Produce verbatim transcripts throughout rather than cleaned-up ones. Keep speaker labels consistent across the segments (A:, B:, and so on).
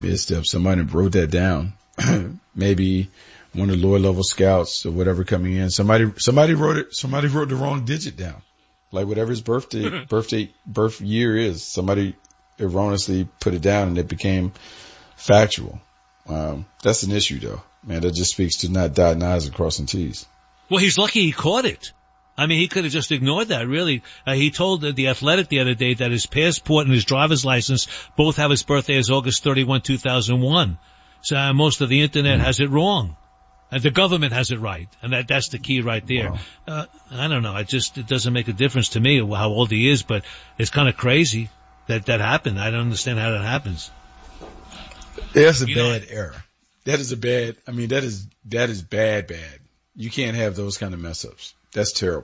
A: Step. Somebody wrote that down. Maybe one of the lower level scouts or whatever coming in. Somebody, somebody wrote it. Somebody wrote the wrong digit down. Like whatever his birthday, birthday, birth year is. Somebody erroneously put it down and it became factual. Um, that's an issue though, man. That just speaks to not dotting I's and crossing T's.
B: Well, he's lucky he caught it. I mean, he could have just ignored that, really. Uh, he told the, the Athletic the other day that his passport and his driver's license both have his birthday as August thirty-first, two thousand one. So uh, most of the Internet mm-hmm. has it wrong. And the government has it right. And that that's the key right there. Wow. Uh, I don't know. It just it doesn't make a difference to me how old he is, but it's kind of crazy that that happened. I don't understand how that happens.
A: That's a you bad
B: know,
A: error. That is a bad, I mean, that is, that is bad, bad. You can't have those kind of mess ups. That's terrible.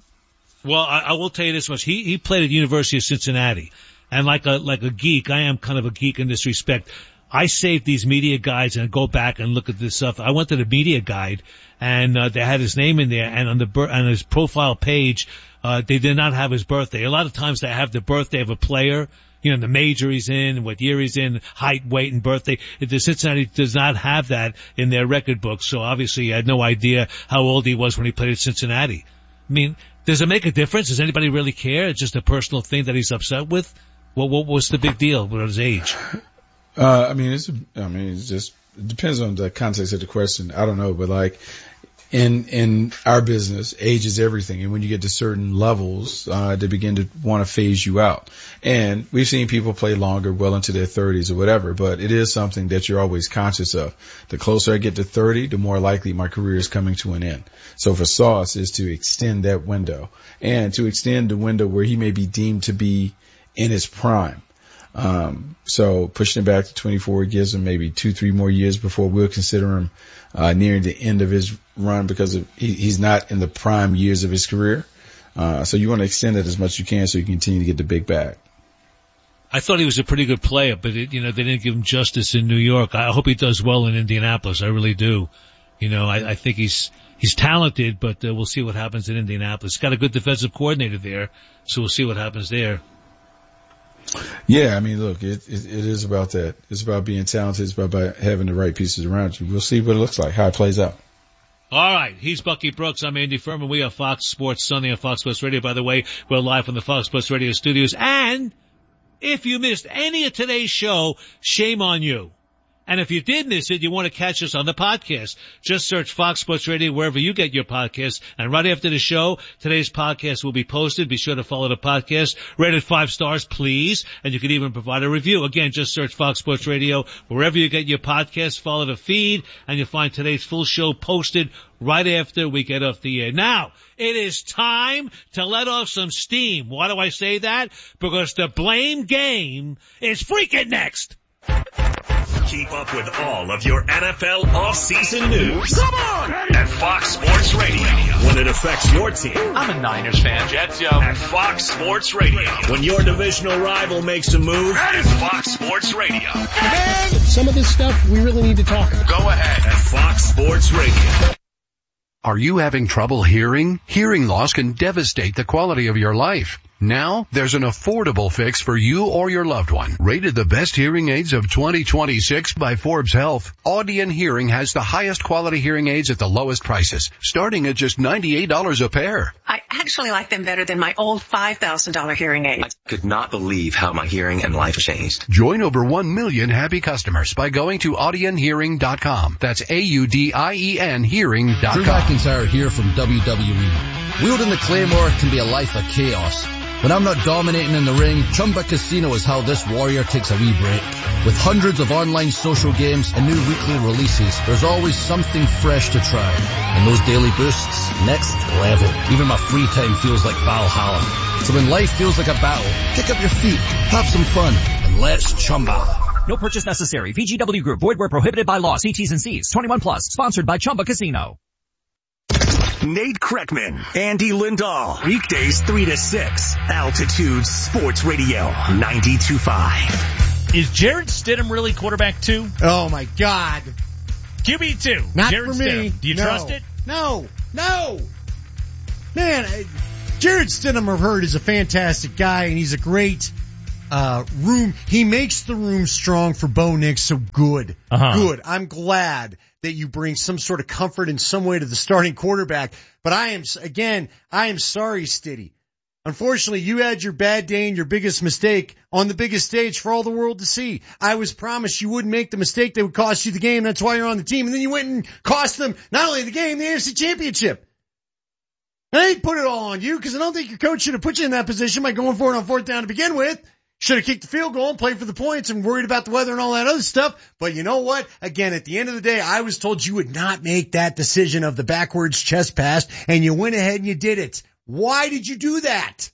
B: Well, I, I will tell you this much. He, he played at the University of Cincinnati. And like a, like a geek, I am kind of a geek in this respect. I saved these media guides and go back and look at this stuff. I went to the media guide and, uh, they had his name in there and on the, on his profile page, uh, they did not have his birthday. A lot of times they have the birthday of a player, you know, the major he's in, what year he's in, height, weight, and birthday. The Cincinnati does not have that in their record book, so obviously he had no idea how old he was when he played at Cincinnati. I mean, does it make a difference? Does anybody really care? It's just a personal thing that he's upset with? What, what was the big deal with his age?
A: Uh, I mean, it's, I mean, it's just, it depends on the context of the question. I don't know, but like, in, in our business, age is everything. And when you get to certain levels, uh, they begin to want to phase you out. And we've seen people play longer, well into their thirties or whatever, but it is something that you're always conscious of. The closer I get to thirty, the more likely my career is coming to an end. So for Sauce is to extend that window and to extend the window where he may be deemed to be in his prime. Um, so pushing it back to twenty-four gives him maybe two, three more years before we'll consider him, uh, nearing the end of his run because of, he, he's not in the prime years of his career. Uh, so you want to extend it as much as you can so you continue to get the big bag.
B: I thought he was a pretty good player, but it, you know, they didn't give him justice in New York. I hope he does well in Indianapolis. I really do. You know, I, I think he's, he's talented, but uh, we'll see what happens in Indianapolis. He's got a good defensive coordinator there, so we'll see what happens there.
A: Yeah, I mean, look, it, it, it is about that. It's about being talented. It's about having the right pieces around you. We'll see what it looks like, how it plays out.
B: All right. He's Bucky Brooks. I'm Andy Furman. We are Fox Sports Sunday on Fox Sports Radio. By the way, we're live from the Fox Sports Radio studios. And if you missed any of today's show, shame on you. And if you did miss it, you want to catch us on the podcast. Just search Fox Sports Radio wherever you get your podcasts. And right after the show, today's podcast will be posted. Be sure to follow the podcast. Rate it five stars, please. And you can even provide a review. Again, just search Fox Sports Radio wherever you get your podcasts. Follow the feed, and you'll find today's full show posted right after we get off the air. Now, it is time to let off some steam. Why do I say that? Because the blame game is freaking next.
C: Keep up with all of your N F L off-season news. Come on! At Fox Sports Radio. When it affects your team.
D: I'm a Niners fan. Jets, yo.
C: At Fox Sports Radio. When your divisional rival makes a move. At Fox Sports Radio.
E: Man, some of this stuff we really need to talk about.
C: Go ahead. At Fox Sports Radio.
F: Are you having trouble hearing? Hearing loss can devastate the quality of your life. Now, there's an affordable fix for you or your loved one. Rated the best hearing aids of twenty twenty-six by Forbes Health, Audion Hearing has the highest quality hearing aids at the lowest prices, starting at just ninety-eight dollars a pair.
G: I actually like them better than my old five thousand dollars hearing aid.
H: I could not believe how my hearing and life changed.
F: Join over one million happy customers by going to Audion Hearing dot com. That's A U D I E N Hearing dot com.
I: Drew McIntyre here from W W E. Wielding the Claymore can be a life of chaos. When I'm not dominating in the ring, Chumba Casino is how this warrior takes a wee break. With hundreds of online social games and new weekly releases, there's always something fresh to try. And those daily boosts, next level. Even my free time feels like Valhalla. So when life feels like a battle, kick up your feet, have some fun, and let's Chumba.
J: No purchase necessary. V G W Group. Void where prohibited by law. See T's and C's. twenty-one plus. Sponsored by Chumba Casino.
C: Nate Kreckman, Andy Lindahl, weekdays three to six, Altitude Sports Radio, ninety-two point five.
D: Is Jarrett Stidham really quarterback two?
E: Oh my God.
D: Q B two.
E: Not
D: Jarrett
E: for me.
D: Stidham. Do you
E: no.
D: trust it?
E: No. No. Man, Jarrett Stidham, I've heard, is a fantastic guy, and he's a great uh, room, he makes the room strong for Bo Nix, so good.
D: Uh-huh.
E: Good. I'm glad that you bring some sort of comfort in some way to the starting quarterback. But I am, again, I am sorry, Stiddy. Unfortunately, you had your bad day and your biggest mistake on the biggest stage for all the world to see. I was promised you wouldn't make the mistake that would cost you the game. That's why you're on the team. And then you went and cost them not only the game, the A F C Championship. I ain't put it all on you because I don't think your coach should have put you in that position by going for it on fourth down to begin with. Should have kicked the field goal and played for the points and worried about the weather and all that other stuff. But you know what? Again, at the end of the day, I was told you would not make that decision of the backwards chest pass, and you went ahead and you did it. Why did you do that?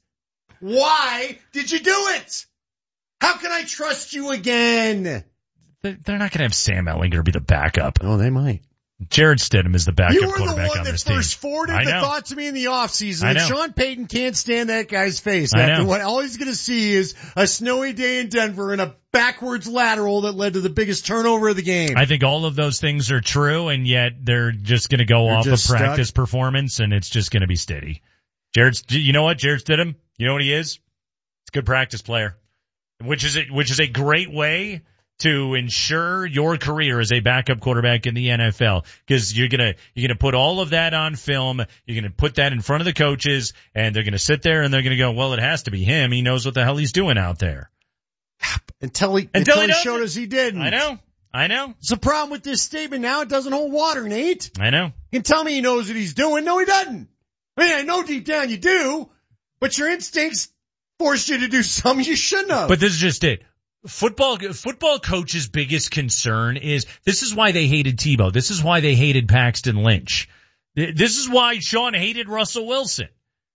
E: Why did you do it? How can I trust you again?
D: They're not going to have Sam Ehlinger be the backup.
E: Oh, they might.
D: Jared Stidham is the backup
E: you were
D: quarterback
E: the one
D: on
E: that
D: this team.
E: first forwarded the thought to me in the offseason that Sean Payton can't stand that guy's face.
D: I
E: After
D: know.
E: what all he's going to see is a snowy day in Denver and a backwards lateral that led to the biggest turnover of the game.
D: I think all of those things are true, and yet they're just going to go
E: You're
D: off of
E: just
D: practice
E: stuck.
D: performance, and it's just going to be steady. Jared, you know what? Jared Stidham, you know what he is? He's a good practice player, which is a, which is a great way to ensure your career as a backup quarterback in the N F L, because you're gonna you're gonna put all of that on film. You're gonna put that in front of the coaches, and they're gonna sit there and they're gonna go, "Well, it has to be him. He knows what the hell he's doing out there."
E: Until he,
D: Until
E: until
D: he
E: he
D: doesn't.
E: showed us he didn't.
D: I know, I know,
E: It's the problem with this statement now. It doesn't hold water, Nate.
D: I know.
E: You can tell me he knows what he's doing. No, he doesn't. I mean, I know deep down you do, but your instincts force you to do something you shouldn't have.
D: But this is just it. Football, football coach's biggest concern is, this is why they hated Tebow. This is why they hated Paxton Lynch. This is why Sean hated Russell Wilson.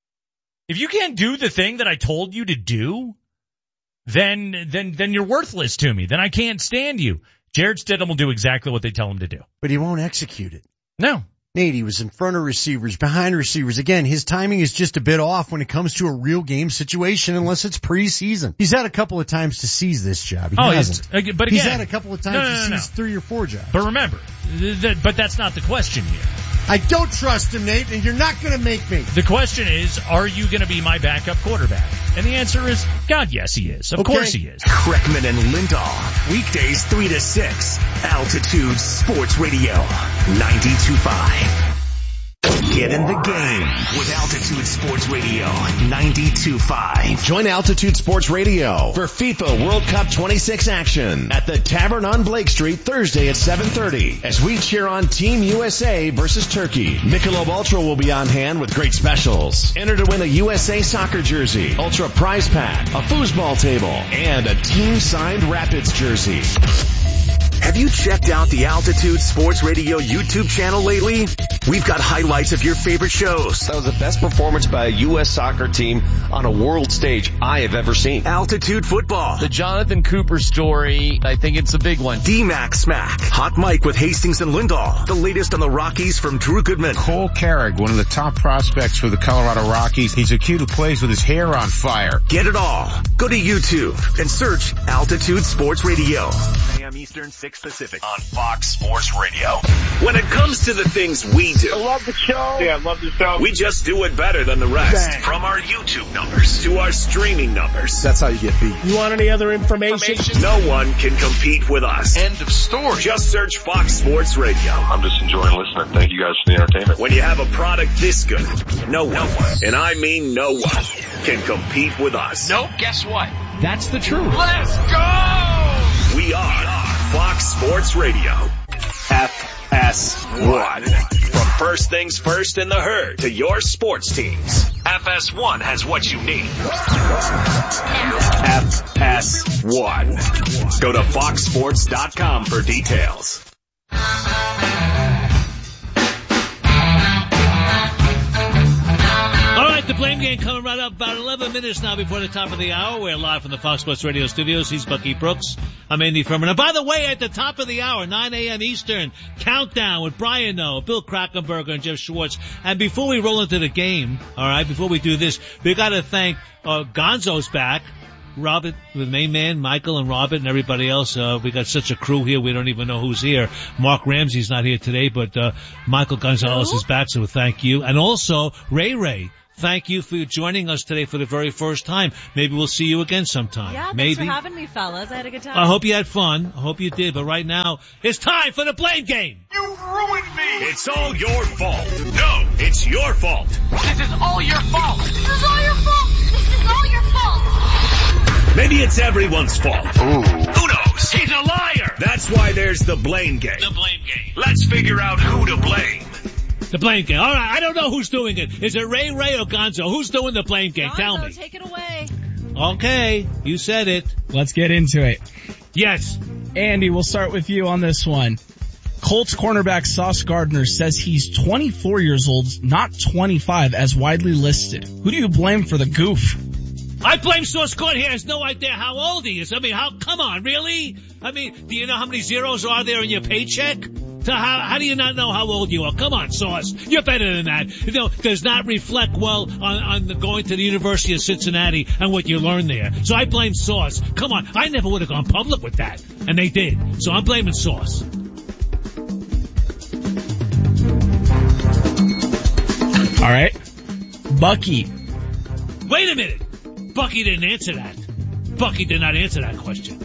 D: If you can't do the thing that I told you to do, then, then, then you're worthless to me. Then I can't stand you. Jared Stidham will do exactly what they tell him to do.
E: But he won't execute it.
D: No.
E: Nate, he was in front of receivers, behind receivers. Again, his timing is just a bit off when it comes to a real game situation unless it's preseason. He's had a couple of times to seize this job. He
D: Oh,
E: hasn't.
D: he's, but again,
E: he's had a couple of times
D: no, no,
E: to
D: no, no.
E: seize three or four jobs.
D: But remember, th- th- but that's not the question here.
E: I don't trust him, Nate, and you're not going to make me.
D: The question is, are you going to be my backup quarterback? And the answer is, God, yes, he is. Of
E: Okay.
D: course he is.
C: Kreckman and Lindahl, weekdays three to six, Altitude Sports Radio, ninety-two point five. Get in the game with Altitude Sports Radio, ninety-two point five.
K: Join Altitude Sports Radio for FIFA World Cup twenty-six action at the Tavern on Blake Street Thursday at seven thirty as we cheer on Team U S A versus Turkey. Michelob Ultra will be on hand with great specials. Enter to win a U S A soccer jersey, Ultra prize pack, a foosball table, and a team-signed Rapids jersey.
C: Have you checked out the Altitude Sports Radio YouTube channel lately? We've got highlights of your favorite shows.
K: That was the best performance by a U S soccer team on a world stage I have ever seen.
C: Altitude Football.
L: The Jonathan Cooper story, I think it's a big one.
C: D-Mac Smack. Hot Mike with Hastings and Lindahl. The latest on the Rockies from Drew Goodman.
M: Cole Carrick, one of the top prospects for the Colorado Rockies. He's a kid who plays with his hair on fire.
C: Get it all. Go to YouTube and search Altitude Sports Radio. a m Eastern, six Pacific on Fox Sports Radio. When it comes to the things we do.
N: I love the show. Yeah, I love the show.
C: We just do it better than the rest.
N: Dang.
C: From our YouTube numbers to our streaming numbers.
N: That's how you get beat. You want any other information?
C: No one can compete with us.
N: End of story.
C: Just search Fox Sports Radio.
O: I'm just enjoying listening. Thank you guys for the entertainment.
C: When you have a product this good, no one, and I mean no one, can compete with us.
L: Nope, guess what?
J: That's the truth.
L: Let's go!
C: We are Fox Sports Radio. F S one. From first things first in the herd to your sports teams. F S one has what you need. F S one. Go to fox sports dot com for details.
B: All right, the Blame Game coming right up about eleven minutes now before the top of the hour. We're live from the Fox Sports Radio studios. He's Bucky Brooks. I'm Andy Furman. And by the way, at the top of the hour, nine a.m. Eastern, Countdown with Brian Noe, Bill Krackomberger, and Jeff Schwartz. And before we roll into the game, all right, before we do this, we got to thank uh, Gonzo's back. Robert, the main man, Michael and Robert and everybody else. Uh, we got such a crew here, we don't even know who's here. Mark Ramsey's not here today, but uh, Michael Gonzalez is back, so thank you. And also, Ray Ray thank you for joining us today for the very first time. Maybe we'll see you again sometime.
P: Yeah, thanks
B: Maybe.
P: for having me, fellas. I had a good time.
B: I hope you had fun. I hope you did. But right now, it's time for the blame game.
C: You ruined me! It's all your fault. No, it's your fault.
L: This is all your fault.
Q: This is all your fault. This is all your fault.
C: Maybe it's everyone's fault.
L: Ooh.
C: Who knows? He's a liar. That's why there's the blame game.
L: The blame game.
C: Let's figure out who to blame.
B: The blame game. All right, I don't know who's doing it. Is it Ray Ray or Gonzo? Who's doing the blame game?
P: Gonzo,
B: Tell me.
P: Take it away.
B: Okay, you said it.
R: Let's get into it.
B: Yes.
R: Andy, we'll start with you on this one. Colts cornerback Sauce Gardner says he's twenty-four years old, not twenty-five, as widely listed. Who do you blame for the goof?
B: I blame Sauce Gardner. He has no idea how old he is. I mean, how, come on, really? I mean, do you know how many zeros are there in your paycheck? So how, how do you not know how old you are? Come on, Sauce. You're better than that. You know, does not reflect well on, on the going to the University of Cincinnati and what you learned there. So I blame Sauce. Come on. I never would have gone public with that. And they did. So I'm blaming Sauce.
R: All right. Bucky.
B: Wait a minute. Bucky didn't answer that. Bucky did not answer that question.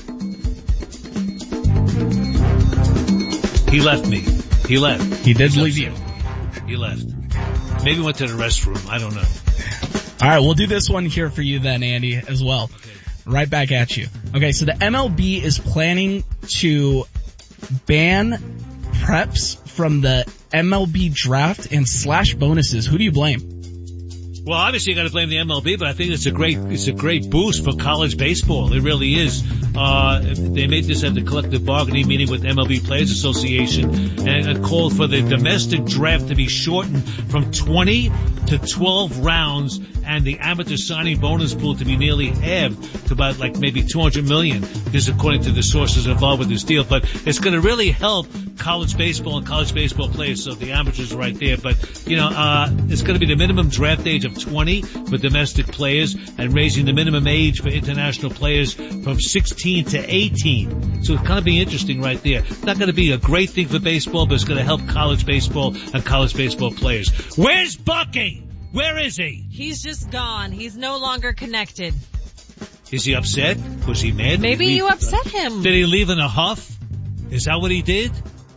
B: He left me. He left.
R: He did leave you.
B: He left. Maybe went to the restroom. I don't know.
R: All right, we'll do this one here for you then, Andy, as well. Okay. Right back at you. Okay, so the M L B is planning to ban preps from the M L B draft and slash bonuses. Who do you blame?
B: Well, obviously you got to blame the M L B, but I think it's a great, it's a great boost for college baseball. It really is. Uh, they made this at the collective bargaining meeting with M L B Players Association and called for the domestic draft to be shortened from twenty to twelve rounds and the amateur signing bonus pool to be nearly halved to about like maybe two hundred million. This according to the sources involved with this deal, but it's going to really help college baseball and college baseball players. So the amateurs are right there, but you know, uh, it's going to be the minimum draft age of twenty for domestic players and raising the minimum age for international players from sixteen to eighteen. So it's going to be interesting right there. It's not going to be a great thing for baseball, but it's going to help college baseball and college baseball players. Where's Bucky? Where is he?
P: He's just gone. He's no longer connected.
B: Is he upset? Was he mad?
P: Maybe you upset him.
B: Did he leave in a huff? Is that what he did?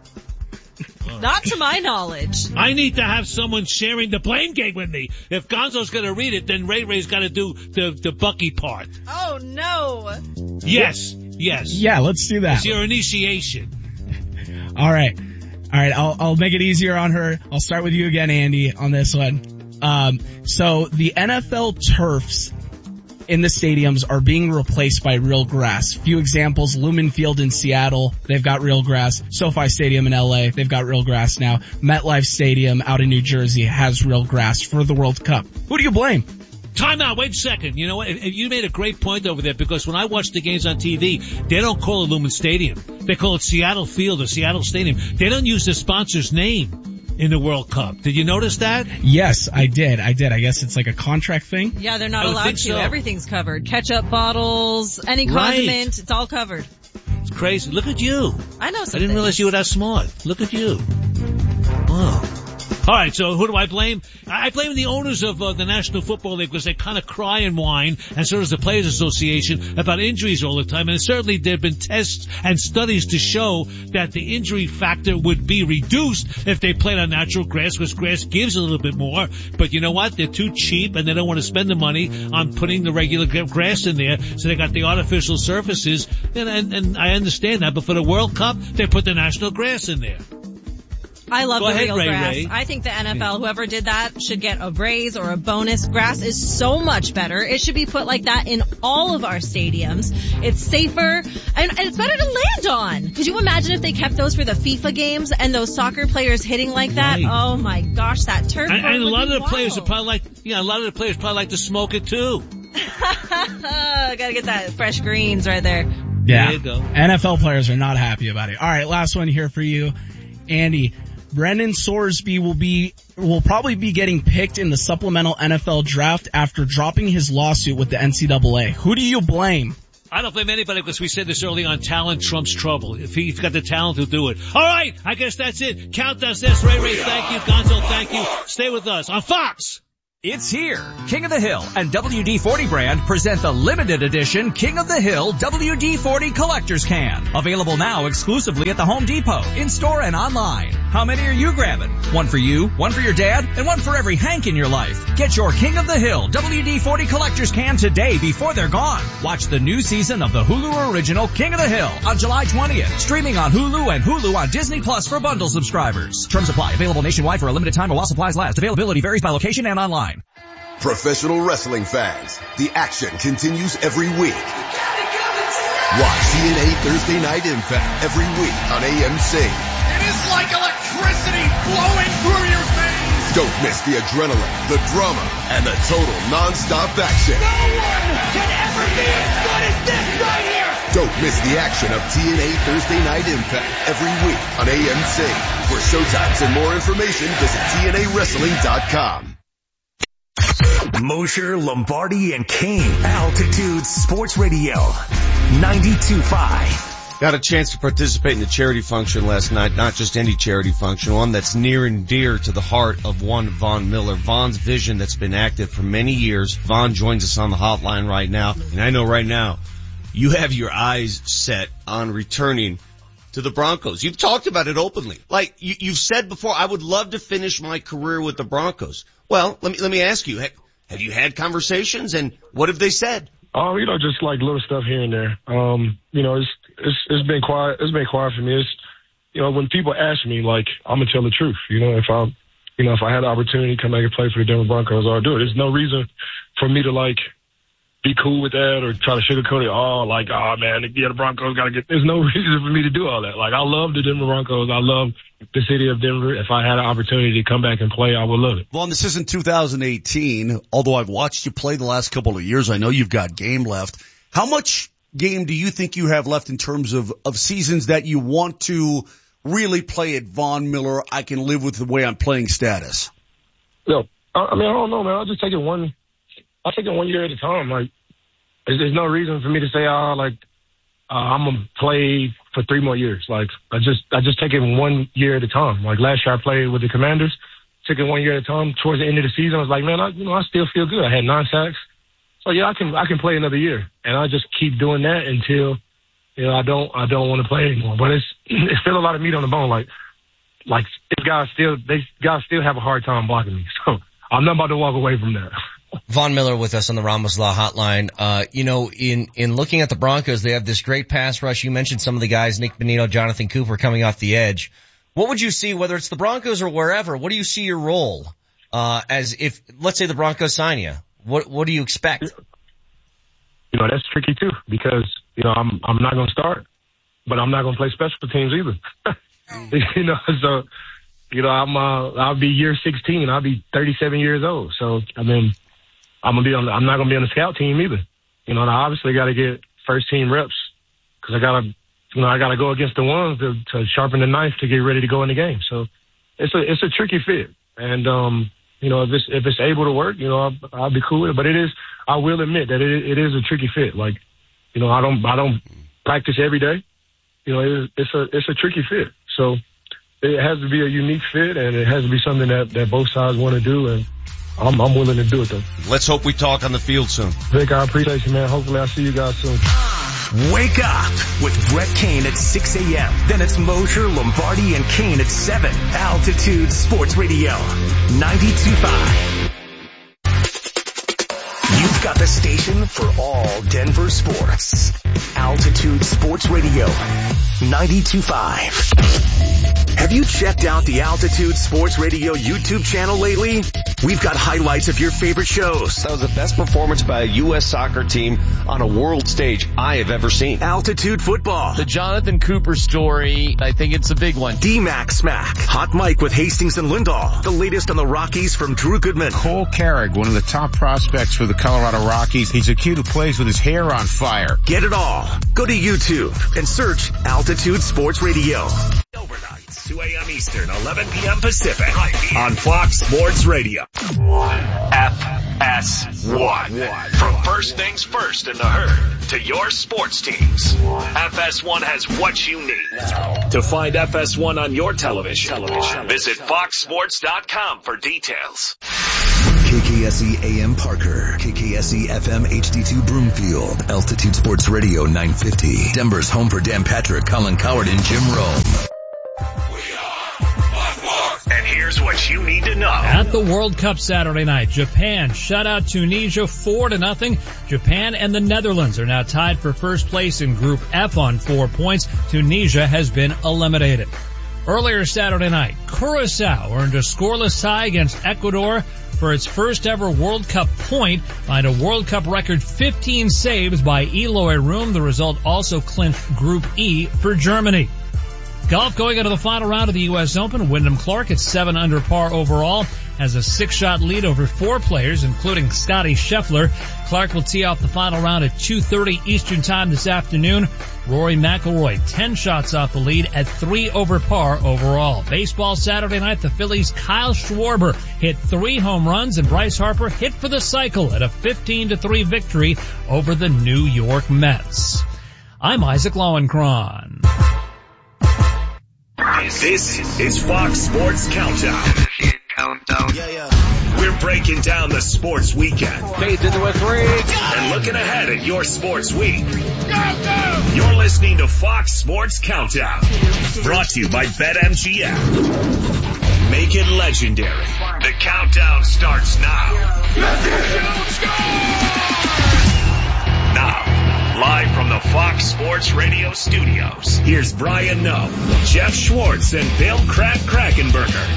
P: Not to my knowledge.
B: I need to have someone sharing the blame game with me. If Gonzo's going to read it, then Ray Ray's got to do the, the Bucky part.
P: Oh, no.
B: Yes. Yes.
R: Yeah, let's do that.
B: It's your initiation.
R: All right. All right. I'll, I'll make it easier on her. I'll start with you again, Andy, on this one. Um, so the N F L turfs in the stadiums are being replaced by real grass. Few examples: Lumen Field in Seattle, they've got real grass. SoFi Stadium in L A, they've got real grass now. MetLife Stadium out in New Jersey has real grass for the World Cup. Who do you blame?
B: Time out. Wait a second. You know what? You made a great point over there because when I watch the games on T V, they don't call it Lumen Stadium. They call it Seattle Field or Seattle Stadium. They don't use the sponsor's name in the World Cup. Did you notice that?
R: Yes, I did. I did. I guess it's like a contract thing.
P: Yeah, they're not
B: I
P: allowed to.
B: so.
P: Everything's covered. Ketchup bottles, any condiment,
B: right.
P: It's all covered.
B: It's crazy. Look at you.
P: I know some
B: I didn't
P: things.
B: realize you were that smart. Look at you. Wow. All right, so who do I blame? I blame the owners of uh, the National Football League because they kind of cry and whine, and so does the Players Association, about injuries all the time. And certainly there have been tests and studies to show that the injury factor would be reduced if they played on natural grass, because grass gives a little bit more. But you know what? They're too cheap, and they don't want to spend the money on putting the regular grass in there, so they got the artificial surfaces. And, and, and I understand that, but for the World Cup, they put the national grass in there.
P: I love
B: Go
P: the
B: ahead,
P: real
B: Ray
P: grass.
B: Ray.
P: I think the N F L, whoever did that, should get a raise or a bonus. Grass is so much better. It should be put like that in all of our stadiums. It's safer, and, and it's better to land on. Could you imagine if they kept those for the FIFA games and those soccer players hitting like that?
B: Right.
P: Oh my gosh, that turf.
B: And, and a lot of the
P: wild.
B: players are probably like, yeah, a lot of the players probably like to smoke it too.
P: Gotta get that fresh greens right there.
R: Yeah.
B: There you go.
R: N F L players are not happy about it. All right, last one here for you, Andy. Brendan Sorsby will be, will probably be getting picked in the supplemental N F L draft after dropping his lawsuit with the N C double A. Who do you blame?
B: I don't blame anybody because we said this early on, talent trumps trouble. If he's got the talent to do it. All right, I guess that's it. Count us this. Ray Ray, thank you. Gonzo, thank you. Stay with us on Fox.
J: It's here. King of the Hill and W D forty brand present the limited edition King of the Hill W D forty Collector's Can. Available now exclusively at the Home Depot, in-store and online. How many are you grabbing? One for you, one for your dad, and one for every Hank in your life. Get your King of the Hill W D forty Collector's Can today before they're gone. Watch the new season of the Hulu original King of the Hill on July twentieth. Streaming on Hulu and Hulu on Disney Plus for bundle subscribers. Terms apply. Available nationwide for a limited time while supplies last. Availability varies by location and online.
S: Professional wrestling fans, the action continues every week. Watch T N A Thursday Night Impact every week on A M C.
L: It is like electricity flowing through your veins.
S: Don't miss the adrenaline, the drama, and the total non-stop action.
L: No one can ever be as good as this right here.
S: Don't miss the action of T N A Thursday Night Impact every week on A M C. For showtimes and more information, visit T N A wrestling dot com.
C: Mosher, Lombardi, and Kane. Altitude Sports Radio. ninety-two point five.
T: Got a chance to participate in the charity function last night, not just any charity function, one that's near and dear to the heart of one Von Miller. Von's vision that's been active for many years. Von joins us on the hotline right now, and I know right now you have your eyes set on returning to the Broncos. You've talked about it openly. Like you, you've said before, I would love to finish my career with the Broncos. Well, let me let me ask you, have you had conversations, and what have they said?
U: Um, you know, just like little stuff here and there. Um, you know, it's it's it's been quiet. It's been quiet for me. It's, you know, when people ask me, like, I'm gonna tell the truth. You know, if I, you know, if I had the opportunity to come back and play for the Denver Broncos, I'll do it. There's no reason for me to like be cool with that or try to sugarcoat it. Oh, like, oh man, yeah, the Broncos gotta get. There's no reason for me to do all that. Like, I love the Denver Broncos. I love the city of Denver. If I had an opportunity to come back and play, I would love it.
V: Well, this isn't two thousand eighteen. Although I've watched you play the last couple of years, I know you've got game left. How much game do you think you have left in terms of, of seasons that you want to really play at Von Miller? I can live with the way I'm playing status.
U: No, I mean, I don't know, man. I'll just take it one, I'll take it one year at a time. Like, there's, there's no reason for me to say, oh, like, uh, I'm going to play for three more years. Like, I just, I just take it one year at a time. Like last year I played with the Commanders, took it one year at a time. Towards the end of the season, I was like, man, I, you know, I still feel good. I had nine sacks. So yeah, I can, I can play another year. And I just keep doing that until, you know, I don't, I don't want to play anymore. But it's, it's still a lot of meat on the bone. Like, like these guys still, they guys still have a hard time blocking me. So I'm not about to walk away from that.
W: Von Miller with us on the Ramos Law Hotline. Uh, you know, in, in looking at the Broncos, they have this great pass rush. You mentioned some of the guys, Nick Bonito, Jonathan Cooper coming off the edge. What would you see, whether it's the Broncos or wherever, what do you see your role, uh, as if, let's say the Broncos sign you? What, what do you expect?
U: You know, that's tricky too, because, you know, I'm, I'm not going to start, but I'm not going to play special teams either. You know, so, you know, I'm, uh, I'll be year sixteen. I'll be thirty-seven years old. So, I mean, I'm gonna be on. The, I'm not gonna be on the scout team either. You know, and I obviously got to get first team reps because I gotta, you know, I gotta go against the ones to, to sharpen the knife to get ready to go in the game. So it's a it's a tricky fit, and um, you know, if it's if it's able to work, you know, I'll, I'll be cool with it. But it is, I will admit that it it is a tricky fit. Like, you know, I don't I don't practice every day. You know, it, it's a it's a tricky fit. So it has to be a unique fit, and it has to be something that that both sides want to do, and I'm, I'm willing to do it, though.
T: Let's hope we talk on the field soon.
U: Vic, I appreciate you, man. Hopefully I'll see you guys soon.
C: Wake up with Brett Kane at six a.m. Then it's Mosher, Lombardi, and Kane at seven. Altitude Sports Radio, ninety-two point five. You've got the station for all Denver sports. Altitude Sports Radio, ninety-two point five. Have you checked out the Altitude Sports Radio YouTube channel lately? We've got highlights of your favorite shows.
H: That was the best performance by a U S soccer team on a world stage I have ever seen.
C: Altitude Football.
X: The Jonathan Cooper story, I think it's a big one.
C: D-Mac Smack. Hot Mike with Hastings and Lindahl. The latest on the Rockies from Drew Goodman.
M: Cole Carrick, one of the top prospects for the Colorado Rockies. He's a kid who plays with his hair on fire.
C: Get it all. Go to YouTube and search Altitude Sports Radio. Overnights, two a.m. Eastern, eleven p.m. Pacific, right here on Fox Sports Radio. F S one. From first things first in the herd to your sports teams, F S one has what you need. To find F S one on your television, television. Visit fox sports dot com for details.
K: K K S E A M Parker, K K S E F M H D two Broomfield, Altitude Sports Radio nine fifty. Denver's home for Dan Patrick, Colin Coward, and Jim Rome.
C: And here's what you need to know.
A: At the World Cup Saturday night, Japan shut out Tunisia four to nothing. Japan and the Netherlands are now tied for first place in Group F on four points. Tunisia has been eliminated. Earlier Saturday night, Curacao earned a scoreless tie against Ecuador for its first ever World Cup point behind a World Cup record fifteen saves by Eloy Room. The result also clinched Group E for Germany. Golf going into the final round of the U S Open. Wyndham Clark at seven under par overall has a six-shot lead over four players, including Scotty Scheffler. Clark will tee off the final round at two thirty Eastern Time this afternoon. Rory McIlroy, ten shots off the lead at three over par overall. Baseball Saturday night, the Phillies' Kyle Schwarber hit three home runs, and Bryce Harper hit for the cycle at a fifteen to three victory over the New York Mets. I'm Isaac Lowenkron.
C: This is Fox Sports Countdown.
L: Countdown.
C: Yeah, yeah. We're breaking down the sports weekend.
L: Fades into a three.
C: And looking ahead at your sports week. Go, go! You're listening to Fox Sports Countdown. Brought to you by BetMGM. Make it legendary. The countdown starts now. Now. Live from the Fox Sports Radio studios, here's Brian Noe, Jeff Schwartz, and Bill Crack Krakenberger.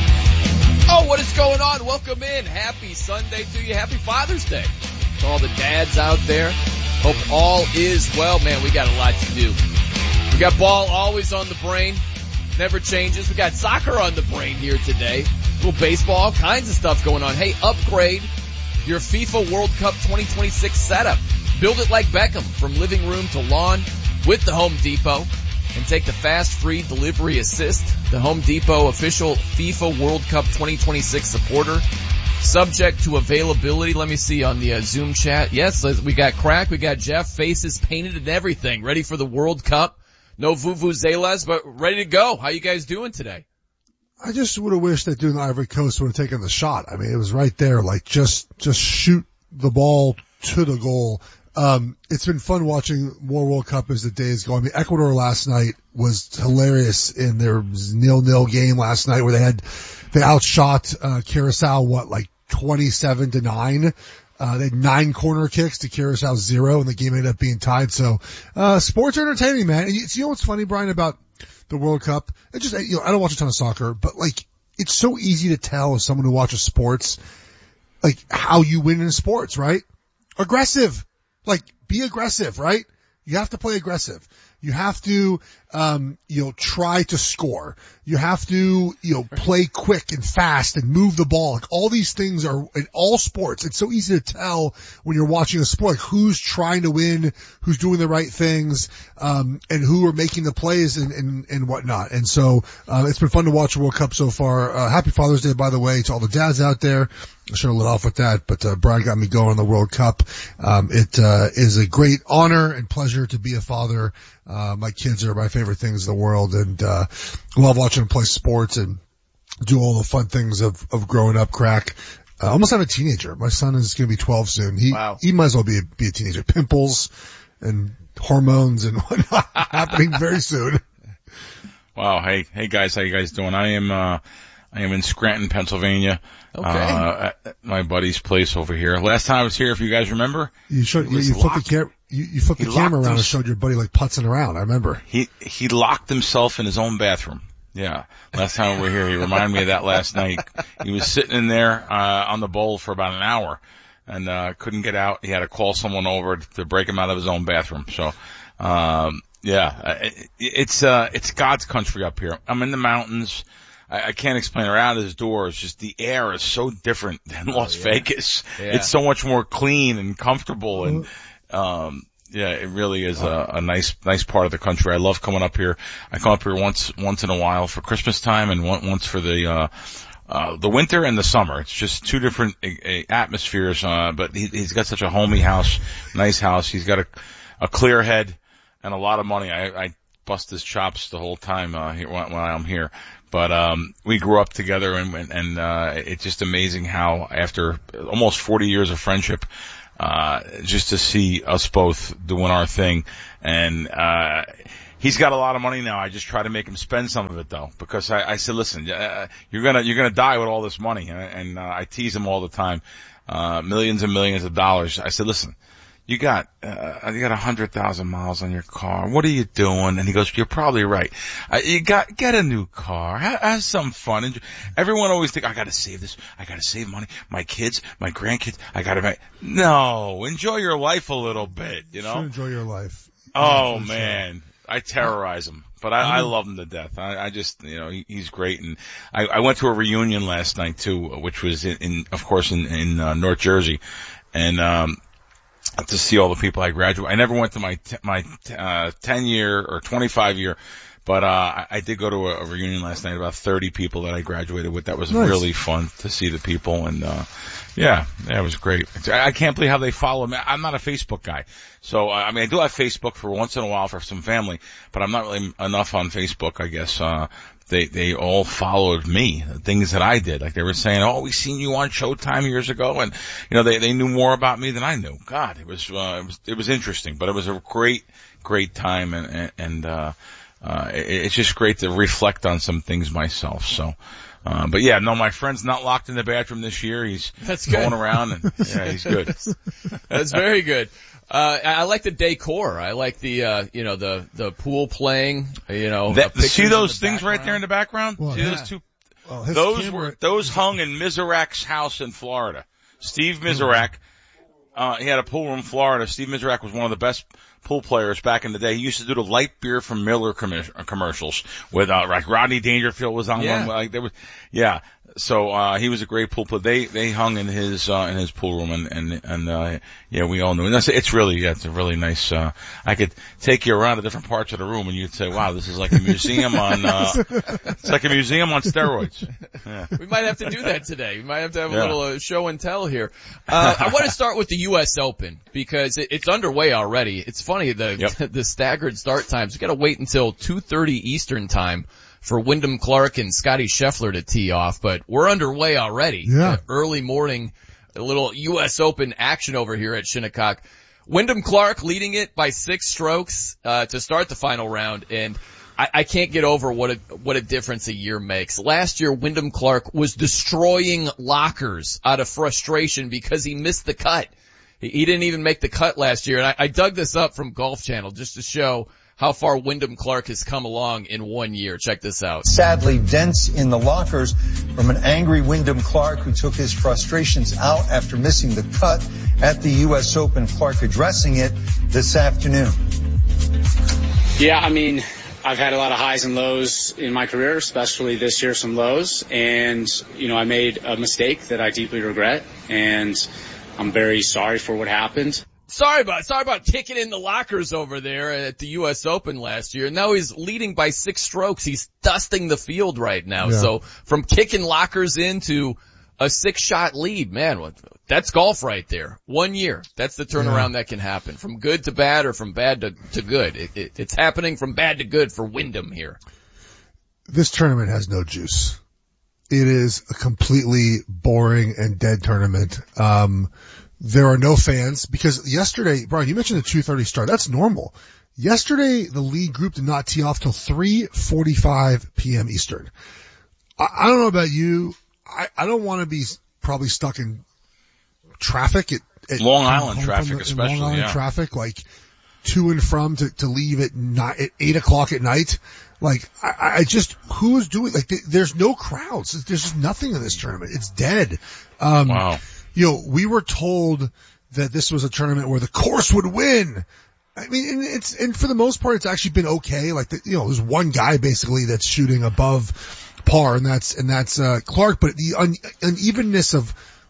X: Oh, what is going on? Welcome in. Happy Sunday to you. Happy Father's Day to all the dads out there. Hope all is well. Man, we got a lot to do. We got ball always on the brain. Never changes. We got soccer on the brain here today. A little baseball, all kinds of stuff going on. Hey, upgrade your FIFA World Cup twenty twenty-six setup. Build it like Beckham, from living room to lawn, with the Home Depot, and take the fast, free delivery assist. The Home Depot official FIFA World Cup twenty twenty-six supporter. Subject to availability. Let me see on the uh, Zoom chat. Yes, we got Crack, we got Jeff, faces painted and everything, ready for the World Cup. No vuvuzelas, but ready to go. How you guys doing today?
F: I just would have wished that dude in the Ivory Coast would have taken the shot. I mean, it was right there. Like, just, just shoot the ball to the goal. Um, it's been fun watching more World Cup as the days go. I mean, Ecuador last night was hilarious in their nil-nil game last night where they had, they outshot, uh, Curacao, what, like twenty-seven to nine? Uh, they had nine corner kicks to Curaçao's zero, and the game ended up being tied. So, uh, sports are entertaining, man. And you, you know what's funny, Brian, about the World Cup? It just, you know, I don't watch a ton of soccer, but like, it's so easy to tell as someone who watches sports, like, how you win in sports, right? Aggressive. Like, be aggressive, right? You have to play aggressive. You have to, um, you know, try to score. You have to, you know, play quick and fast and move the ball. Like, all these things are in all sports. It's so easy to tell when you're watching a sport, like, who's trying to win, who's doing the right things, um, and who are making the plays and, and, and whatnot. And so, uh, it's been fun to watch the World Cup so far. Uh, happy Father's Day, by the way, to all the dads out there. I should have lit off with that, but, uh, Brian got me going on the World Cup. Um, it, uh, is a great honor and pleasure to be a father. Uh, my kids are my favorite things in the world, and, uh, love watching them play sports and do all the fun things of, of growing up. Crack. Uh, almost have a teenager. My son is going to be twelve soon. He, wow. he might as well be a, be a teenager. Pimples and hormones and whatnot happening very soon.
G: Wow. Hey, hey guys, how you guys doing? I am, uh, I am in Scranton, Pennsylvania.
X: Okay.
G: Uh, at my buddy's place over here. Last time I was here, if you guys remember,
F: you showed, you, you flipped the camera, you, you flipped the camera around and showed your buddy like putzing around. I remember.
G: He, he locked himself in his own bathroom. Yeah. Last time we were here, he reminded me of that last night. He was sitting in there, uh, on the bowl for about an hour and, uh, couldn't get out. He had to call someone over to break him out of his own bathroom. So, um, yeah, it, it's, uh, it's God's country up here. I'm in the mountains. I, I can't explain around his door. It's just the air is so different than Las oh, yeah. Vegas. Yeah. It's so much more clean and comfortable and, um, yeah, it really is a, a nice, nice part of the country. I love coming up here. I come up here once, once in a while for Christmas time and one, once for the, uh, uh, the winter and the summer. It's just two different uh, atmospheres, uh, but he, he's got such a homey house, nice house. He's got a, a clear head and a lot of money. I, I bust his chops the whole time uh, here, when, when I'm here. But um, we grew up together, and, and uh, it's just amazing how after almost forty years of friendship, uh, just to see us both doing our thing. And uh, he's got a lot of money now. I just try to make him spend some of it, though, because I, I said, listen, uh, you're gonna you're gonna die with all this money, and, and uh, I tease him all the time, uh, millions and millions of dollars. I said, listen. You got, uh, you got a hundred thousand miles on your car. What are you doing? And he goes, you're probably right. Uh, you got, get a new car. Have, have some fun. And everyone always think, I gotta save this. I gotta save money. My kids, my grandkids, I gotta make, no, enjoy your life a little bit, you know?
F: Should enjoy your life.
G: Oh
F: yeah,
G: man. Sure. I terrorize him, but I, I love him to death. I, I just, you know, he, he's great. And I, I went to a reunion last night too, which was in, in of course, in, in, uh, North Jersey. And, um, to see all the people I graduated. I never went to my t- my uh ten year or twenty-five year, but uh I, I did go to a, a reunion last night. About thirty people that I graduated with. That was nice. Really fun to see the people, and uh yeah, yeah, it was great. I, I can't believe how they follow me. I'm not a Facebook guy, so uh, I mean I do have Facebook for once in a while for some family, but I'm not really enough on Facebook, I guess. Uh They, they all followed me, the things that I did. Like they were saying, oh, we seen you on Showtime years ago. And, you know, they, they knew more about me than I knew. God, it was, uh, it was, it was interesting, but it was a great, great time. And, and, uh, uh, it, it's just great to reflect on some things myself. So, uh, but yeah, no, my friend's not locked in the bathroom this year. He's
X: That's
G: going
X: good.
G: around and yeah, he's good.
X: That's very good. Uh, I like the decor. I like the, uh, you know, the, the pool playing, you know.
G: That,
X: uh,
G: see those things
X: background.
G: right there in the background?
F: Well,
G: see
F: yeah.
G: those two?
F: Well,
G: those
F: camera...
G: were, those hung in Miserak's house in Florida. Steve Miserak, uh, he had a pool room in Florida. Steve Miserak was one of the best pool players back in the day. He used to do the light beer from Miller com- commercials with, uh, like Rodney Dangerfield was on
X: yeah.
G: one. Like there was, yeah. So, uh, he was a great pool player. They, they hung in his, uh, in his pool room and, and, and, uh, yeah, we all knew. And that's, it's really, yeah, it's a really nice, uh, I could take you around to different parts of the room and you'd say, wow, this is like a museum on, uh, it's like a museum on steroids. Yeah.
X: We might have to do that today. We might have to have a
G: Yeah.
X: little uh, show and tell here. Uh, I want to start with the U S Open because it, it's underway already. It's funny, the,
G: Yep.
X: the staggered start times. We gotta wait until two thirty Eastern time for Wyndham Clark and Scotty Scheffler to tee off, but we're underway already.
F: Yeah.
X: Uh, early morning, a little U S Open action over here at Shinnecock. Wyndham Clark leading it by six strokes, uh, to start the final round, and I, I can't get over what a, what a difference a year makes. Last year, Wyndham Clark was destroying lockers out of frustration because he missed the cut. He, he didn't even make the cut last year, and I, I dug this up from Golf Channel just to show how far Wyndham Clark has come along in one year. Check this out.
D: Sadly, dents in the lockers from an angry Wyndham Clark who took his frustrations out after missing the cut at the U S Open. Clark addressing it this afternoon.
E: Yeah, I mean, I've had a lot of highs and lows in my career, especially this year, some lows. And, you know, I made a mistake that I deeply regret, and I'm very sorry for what happened.
X: Sorry about, sorry about kicking in the lockers over there at the U S Open last year. Now he's leading by six strokes. He's dusting the field right now.
F: Yeah.
X: So from kicking lockers into a six shot lead, man, that's golf right there. One year. That's the turnaround
F: Yeah.
X: that can happen. From good to bad or from bad to, to good. It, it, it's happening from bad to good for Wyndham here.
F: This tournament has no juice. It is a completely boring and dead tournament. Um, There are no fans because yesterday, Brian, you mentioned the two thirty start. That's normal. Yesterday, the lead group did not tee off till three forty-five p.m. Eastern. I, I don't know about you. I, I don't want to be probably stuck in traffic at, at
G: Long Island
F: home
G: traffic,
F: from the,
G: especially.
F: Long Island
G: yeah.
F: traffic, like to and from to, to leave at nine, at eight o'clock at night. Like, I, I just, who's doing, like, there's no crowds. There's just nothing in this tournament. It's dead. Um,
G: wow.
F: You know, we were told that this was a tournament where the course would win. I mean, and it's, and for the most part, it's actually been okay. Like, the, you know, there's one guy basically that's shooting above par, and that's, and that's, uh, Clark, but the un, unevenness of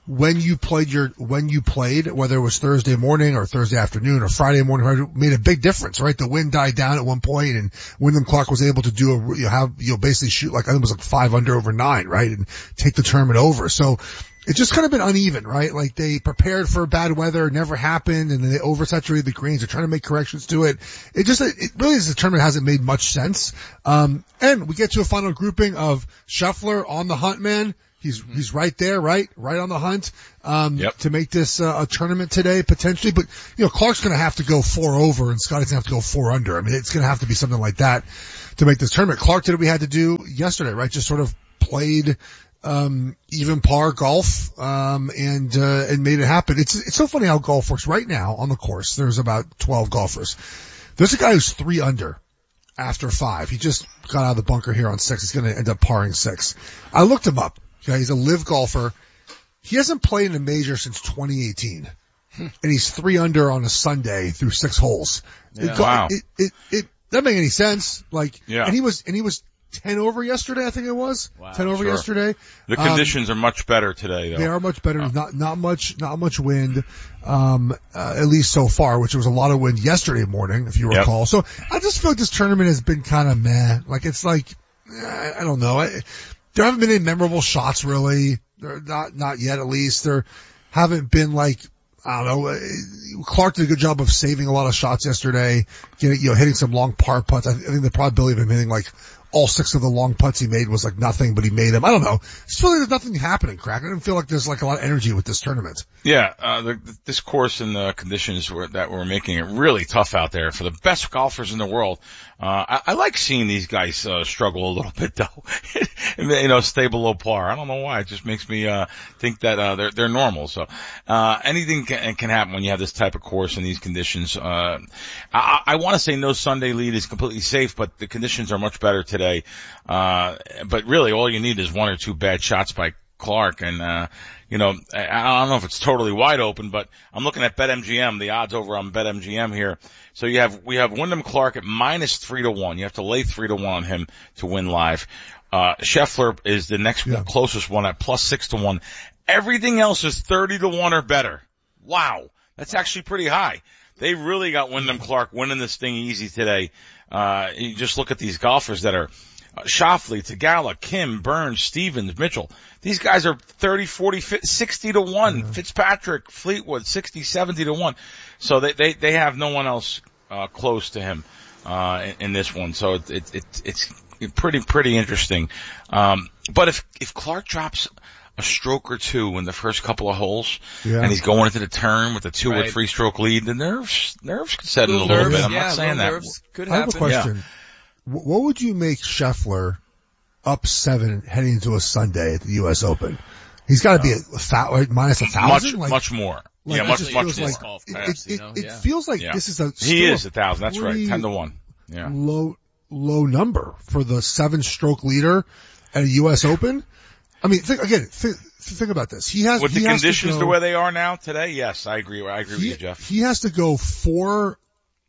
F: when you played your, when you played, whether it was Thursday morning or Thursday afternoon or Friday morning, it made a big difference, right? The wind died down at one point and Wyndham Clark was able to do a, you know, have, you know, basically shoot like, I think it was like five under over nine, right? And take the tournament over. So it's just kind of been uneven, right? Like they prepared for bad weather, never happened, and then they oversaturated the greens. They're trying to make corrections to it. It just, it really is, the tournament hasn't made much sense. Um, and we get to a final grouping of Scheffler on the hunt, man. He's, mm-hmm. he's right there, right? Right on the hunt, um, yep. to make this, uh, a tournament today, potentially. But, you know, Clark's gonna have to go four over and Scotty's gonna have to go four under. I mean, it's gonna have to be something like that to make this tournament. Clark did what we had to do yesterday, right? Just sort of played, um, even par golf, um, and, uh, and made it happen. It's, it's so funny how golf works right now on the course. There's about twelve golfers. There's a guy who's three under after five. He just got out of the bunker here on six. He's going to end up parring six. I looked him up. Okay, he's a live golfer. He hasn't played in a major since twenty eighteen. And he's three under on a Sunday through six holes.
G: Yeah.
F: It,
G: wow.
F: It, it, it, doesn't make any sense. Like,
G: yeah.
F: and he was, and he was ten over yesterday, I think it was.
G: Wow.
F: ten over
G: sure.
F: yesterday.
G: The conditions um, are much better today, though.
F: They are much better. Uh, not, not much, not much wind, um, uh, at least so far, which was a lot of wind yesterday morning, if you recall. Yep. So I just feel like this tournament has been kind of meh. Like, it's like, I, I don't know. I, There haven't been any memorable shots really. They're not, not yet at least. There haven't been like, I don't know, Clark did a good job of saving a lot of shots yesterday, getting, you know, hitting some long par putts. I think the probability of him hitting like all six of the long putts he made was like nothing, but he made them. I don't know. I just feel like there's nothing happening, Crack. I don't feel like there's like a lot of energy with this tournament.
G: Yeah, uh, the, this course and the conditions were, that were making it really tough out there for the best golfers in the world. Uh, I, I like seeing these guys, uh, struggle a little bit though. You know, stay below par. I don't know why. It just makes me, uh, think that, uh, they're, they're normal. So, uh, anything can, can happen when you have this type of course and these conditions. Uh, I, I want to say no Sunday lead is completely safe, but the conditions are much better today. Uh, but really all you need is one or two bad shots by Clark. And, uh, you know, I, I don't know if it's totally wide open, but I'm looking at BetMGM, the odds over on BetMGM here. So you have, we have Wyndham Clark at minus three to one. You have to lay three to one on him to win live. Uh, Scheffler is the next yeah. closest one at plus six to one. Everything else is thirty to one or better. Wow. That's actually pretty high. They really got Wyndham Clark winning this thing easy today. Uh, you just look at these golfers that are, uh, Schauffele, Tagala, Kim, Burns, Stevens, Mitchell. These guys are thirty, forty, sixty to one. Mm-hmm. Fitzpatrick, Fleetwood, sixty, seventy to one. So they, they, they have no one else, uh, close to him, uh, in, in this one. So it, it, it, it's pretty, pretty interesting. Um, but if, if Clark drops a stroke or two in the first couple of holes, yeah. and he's going into the turn with a two right. or three stroke lead, the nerves, nerves could set in a little nerves, bit. I'm
X: yeah,
G: not saying that.
X: Nerves could
F: I have
X: happen.
F: a question.
G: Yeah.
F: What would you make Scheffler up seven heading into a Sunday at the U S Open? He's got to be a th- like minus a thousand?
G: Much,
F: like,
G: much more.
F: Like,
G: yeah, much, much more.
F: Like, it, it, it, it feels like
G: yeah.
F: this is a,
G: he is a thousand. That's right. Ten to one. Yeah.
F: Low, low number for the seven stroke leader at a U S Open. I mean, think, again, think, think about this. He has,
G: with
F: he
G: the
F: has
G: conditions
F: go,
G: the way they are now today. Yes, I agree. I agree
F: he,
G: with you, Jeff.
F: He has to go four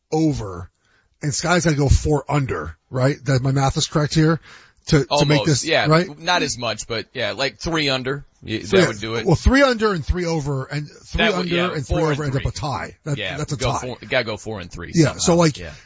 F: over and Sky's got to go four under, right? That my math is correct here to,
X: Almost,
F: to make this,
X: yeah,
F: right?
X: Not as much, but yeah, like three under. Yeah,
F: so
X: that
F: yeah,
X: would do it.
F: Well, three under and three over and three
X: would,
F: under
X: yeah,
F: and three over
X: and
F: end up a tie. That,
X: yeah,
F: that's a
X: go
F: tie.
X: Four, you gotta go four and three.
F: Yeah.
X: Somehow.
F: So like,
X: yeah.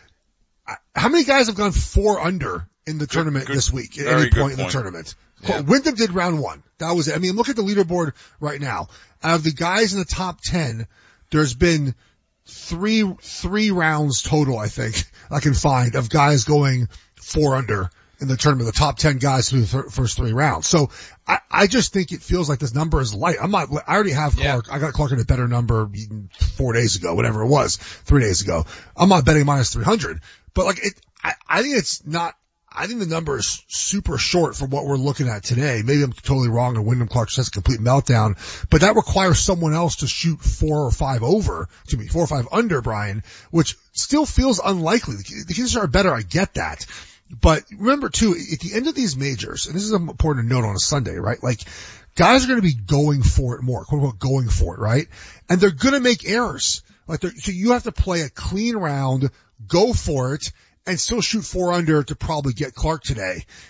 F: how many guys have gone four under in the
G: Good,
F: tournament
G: good,
F: this week at
G: very
F: any
G: good
F: point in the
G: point.
F: tournament?
X: Yeah.
F: Wyndham did round one. That was it. I mean, look at the leaderboard right now. Out of the guys in the top ten, there's been three, three rounds total, I think, I can find of guys going four under in the tournament, the top ten guys through the th- first three rounds. So I, I just think it feels like this number is light. I'm not, I already have Clark. Yeah. I got Clark in a better number four days ago, whatever it was, three days ago. I'm not betting minus three hundred, but like it, I, I think it's not, I think the number is super short for what we're looking at today. Maybe I'm totally wrong and Wyndham Clark just has a complete meltdown, but that requires someone else to shoot four or five over, to me, four or five under, Brian, which still feels unlikely. The conditions are better, I get that. But remember too, at the end of these majors, and this is an important note on a Sunday, right? Like, guys are going to be going for it more, quote unquote, going for it, right? And they're going to make errors. Like, so you have to play a clean round, go for it, and still shoot four under to probably get Clark today.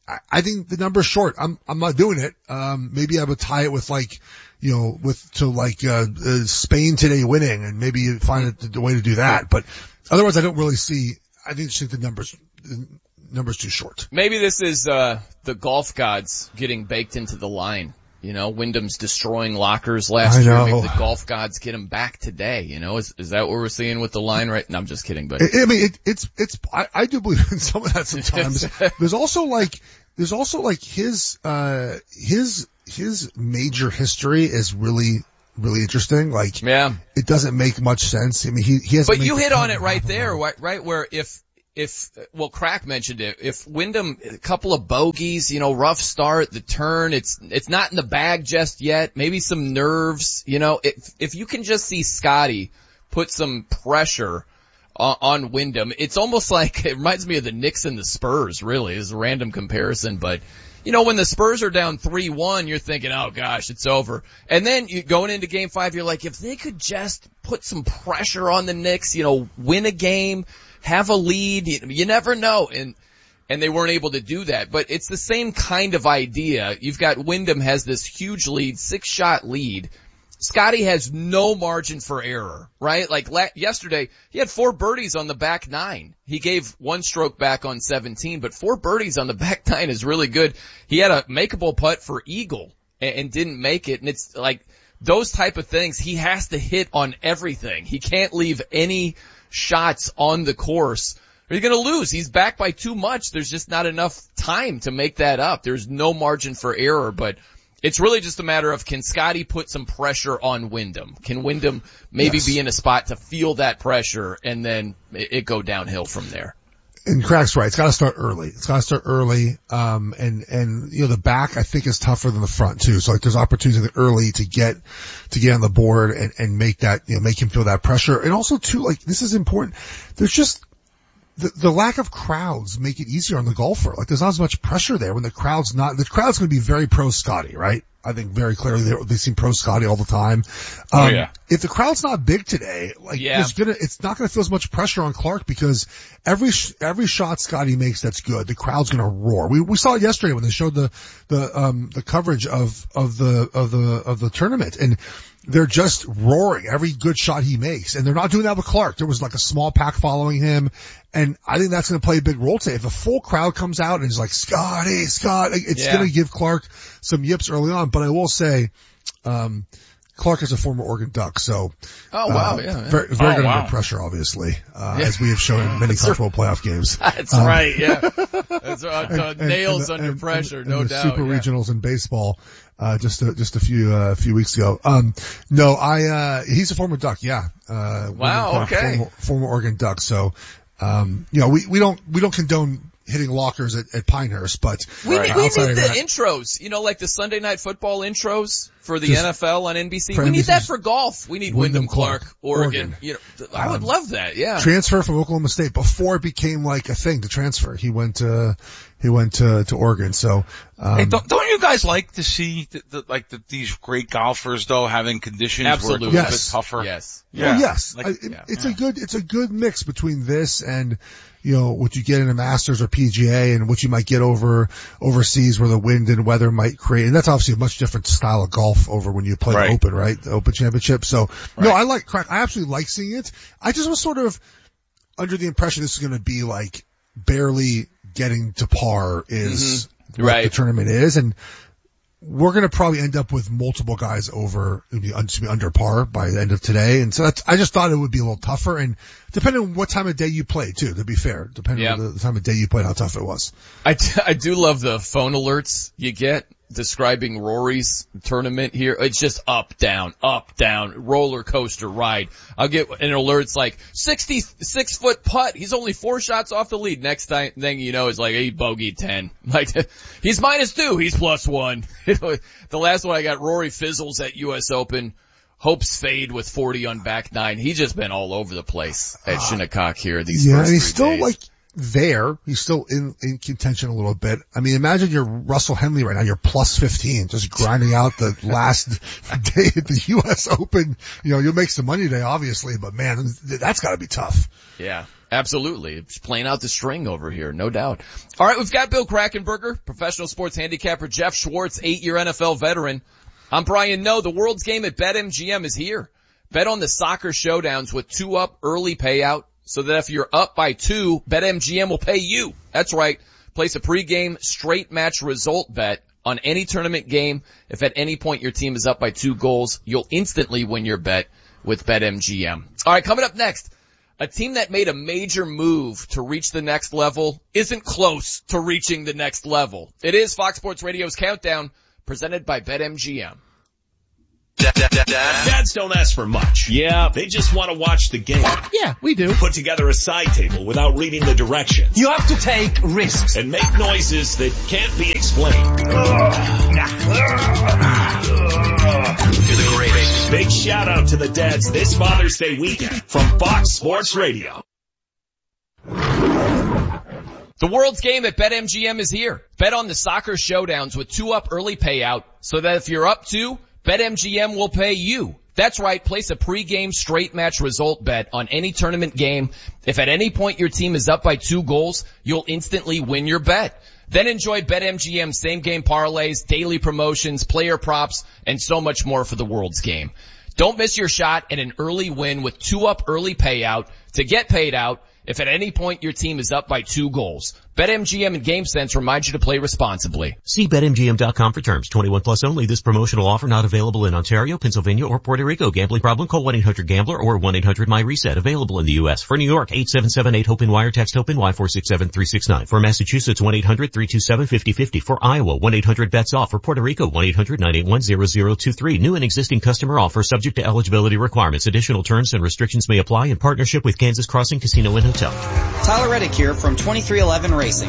F: I, I think the number's short. I'm, I'm not doing it. Um, maybe I would tie it with like, you know, with, to like, uh, uh Spain today winning and maybe find a, a way to do that. But otherwise I don't really see, I think, think the numbers, the number's too short.
X: Maybe this is, uh, the golf gods getting baked into the line. You know, Wyndham's destroying lockers last year. Maybe the golf gods get him back today. You know, is is that what we're seeing with the line right? No, I'm just kidding. But
F: I, I mean, it, it's it's. I, I do believe in some of that sometimes. There's also like there's also like his uh his his major history is really really interesting. Like,
X: yeah,
F: it doesn't make much sense. I mean, he he has.
X: But you hit on it right there, right? Right where if. If, well, Crack mentioned it, if Wyndham, a couple of bogeys, you know, rough start, the turn, it's, it's not in the bag just yet, maybe some nerves, you know, if, if you can just see Scotty put some pressure on, on Wyndham, it's almost like, it reminds me of the Knicks and the Spurs, really, is a random comparison, but, you know, when the Spurs are down three one, you're thinking, oh gosh, it's over. And then you going into game five, you're like, if they could just put some pressure on the Knicks, you know, win a game, have a lead, you, you never know. And, and they weren't able to do that. But it's the same kind of idea. You've got Wyndham has this huge lead, six shot lead. Scotty has no margin for error, right? Like la- yesterday, he had four birdies on the back nine. He gave one stroke back on seventeen, but four birdies on the back nine is really good. He had a makeable putt for eagle and, and didn't make it. And it's like those type of things. He has to hit on everything. He can't leave any shots on the course. He's going to lose. He's back by too much. There's just not enough time to make that up. There's no margin for error, but it's really just a matter of, can Scotty put some pressure on Wyndham? Can Wyndham maybe yes. be in a spot to feel that pressure and then it, it go downhill from there?
F: And Crack's right. It's got to start early. It's got to start early. Um, and, and, you know, the back I think is tougher than the front too. So like there's opportunity early to get, to get on the board and, and make that, you know, make him feel that pressure. And also too, like this is important. There's just, the, the lack of crowds make it easier on the golfer. Like there's not as much pressure there when the crowd's not, the crowd's going to be very pro Scotty, right? I think very clearly they, they seem pro Scotty all the time. Um,
G: oh yeah.
F: If the crowd's not big today, like
X: yeah.
F: it's gonna, it's not gonna feel as much pressure on Clark because every, every shot Scotty makes that's good, the crowd's gonna roar. We, we saw it yesterday when they showed the, the, um, the coverage of, of the, of the, of the tournament, and they're just roaring every good shot he makes. And they're not doing that with Clark. There was like a small pack following him. And I think that's going to play a big role today. If a full crowd comes out and is like, Scotty, Scott, it's
X: yeah.
F: going to give Clark some yips early on. But I will say, um, Clark is a former Oregon Duck, so.
X: Oh wow,
F: uh,
X: yeah. yeah.
F: Very, very
X: oh,
F: good
X: wow.
F: under pressure, obviously, uh,
X: yeah.
F: as we have shown in many college football playoff games.
X: That's
F: um,
X: right, yeah. That's uh,
F: and,
X: nails
F: and,
X: under
F: and,
X: pressure,
F: and,
X: no
F: and the
X: doubt.
F: Super
X: yeah.
F: regionals in baseball. Uh, just a, just a few, uh, a few weeks ago. Um, no, I, uh, he's a former Duck, yeah. Uh,
X: wow,
F: Clark,
X: okay.
F: Former, former Oregon Duck. So, um, you know, we, we don't, we don't condone hitting lockers at, at Pinehurst, but
X: we
F: right.
X: need, we need the
F: that,
X: intros, you know, like the Sunday Night Football intros for the
F: Just
X: N F L on N B C. We
F: N B C,
X: need that for golf. We need Wyndham,
F: Wyndham
X: Clark,
F: Clark,
X: Oregon.
F: Oregon.
X: You know, I would um, love that. Yeah.
F: Transfer from Oklahoma State before it became like a thing to transfer. He went to, he went to, to Oregon. So, um,
G: hey, don't, don't you guys like to see the, the, like the, these great golfers though having conditions
X: Absolutely.
G: where it's a
F: yes.
G: bit tougher?
X: Yes.
F: Yeah. Well, yes.
G: Like,
F: I, it,
X: yeah.
F: it's
X: yeah.
F: a good, it's a good mix between this and, you know, what you get in a Masters or P G A and what you might get over overseas where the wind and weather might create. And that's obviously a much different style of golf over when you play
G: right.
F: the Open, right? The Open Championship. So,
G: right.
F: no, I like crack. I absolutely like seeing it. I just was sort of under the impression this is going to be like barely getting to par is
X: mm-hmm.
F: what
X: right.
F: the tournament is. And we're going to probably end up with multiple guys over, under par by the end of today. And so that's, I just thought it would be a little tougher. And depending on what time of day you play too, to be fair, depending
X: yep.
F: on the time of day you played, how tough it was.
X: I, t- I do love the phone alerts you get describing Rory's tournament here. It's just up, down, up, down, roller coaster ride. I'll get an alert like sixty-six foot putt. He's only four shots off the lead. Next time, thing you know is like, he bogeyed ten. Like, he's minus two. He's plus one. The last one I got, Rory fizzles at U S Open. Hopes fade with forty on back nine. He's just been all over the place at Shinnecock here these
F: yeah,
X: first
F: and he's
X: three
F: still
X: days.
F: like there. He's still in, in contention a little bit. I mean, imagine you're Russell Henley right now. You're plus fifteen, just grinding out the last day at the U S Open. You know, you'll make some money today, obviously, but man, that's gotta be tough.
X: Yeah. Absolutely. It's playing out the string over here, no doubt. All right, we've got Bill Krakenberger, professional sports handicapper, Jeff Schwartz, eight-year N F L veteran. I'm Brian Noe. The world's game at BetMGM is here. Bet on the soccer showdowns with two up early payout so that if you're up by two, BetMGM will pay you. That's right. Place a pregame straight match result bet on any tournament game. If at any point your team is up by two goals, you'll instantly win your bet with BetMGM. All right, coming up next, a team that made a major move to reach the next level isn't close to reaching the next level. It is Fox Sports Radio's Countdown, presented by BetMGM.
C: Dads don't ask for much. Yeah. They just want to watch the game.
I: Yeah, we do.
C: Put together a side table without reading the directions.
I: You have to take risks.
C: And make noises that can't be explained. You're the greatest. Big shout out to the dads this Father's Day weekend from Fox Sports Radio.
X: The world's game at BetMGM is here. Bet on the soccer showdowns with two up early payout so that if you're up two, BetMGM will pay you. That's right. Place a pregame straight match result bet on any tournament game. If at any point your team is up by two goals, you'll instantly win your bet. Then enjoy BetMGM same game parlays, daily promotions, player props, and so much more for the world's game. Don't miss your shot at an early win with two up early payout to get paid out if at any point your team is up by two goals. BetMGM and GameSense remind you to play responsibly.
N: See Bet M G M dot com for terms. twenty-one plus only. This promotional offer not available in Ontario, Pennsylvania, or Puerto Rico. Gambling problem? Call one eight hundred gambler or one eight hundred my reset. Available in the U S. For New York, eight seven seven eight HOPE wire. Text HOPE Y four six seven three six nine. For Massachusetts, one eight hundred three two seven five zero five zero. For Iowa, one eight hundred bets off. For Puerto Rico, one eight hundred nine eight one zero zero two three. New and existing customer offer subject to eligibility requirements. Additional terms and restrictions may apply in partnership with Kansas Crossing Casino and Hotel.
O: Tyler Reddick here from twenty-three eleven Racing.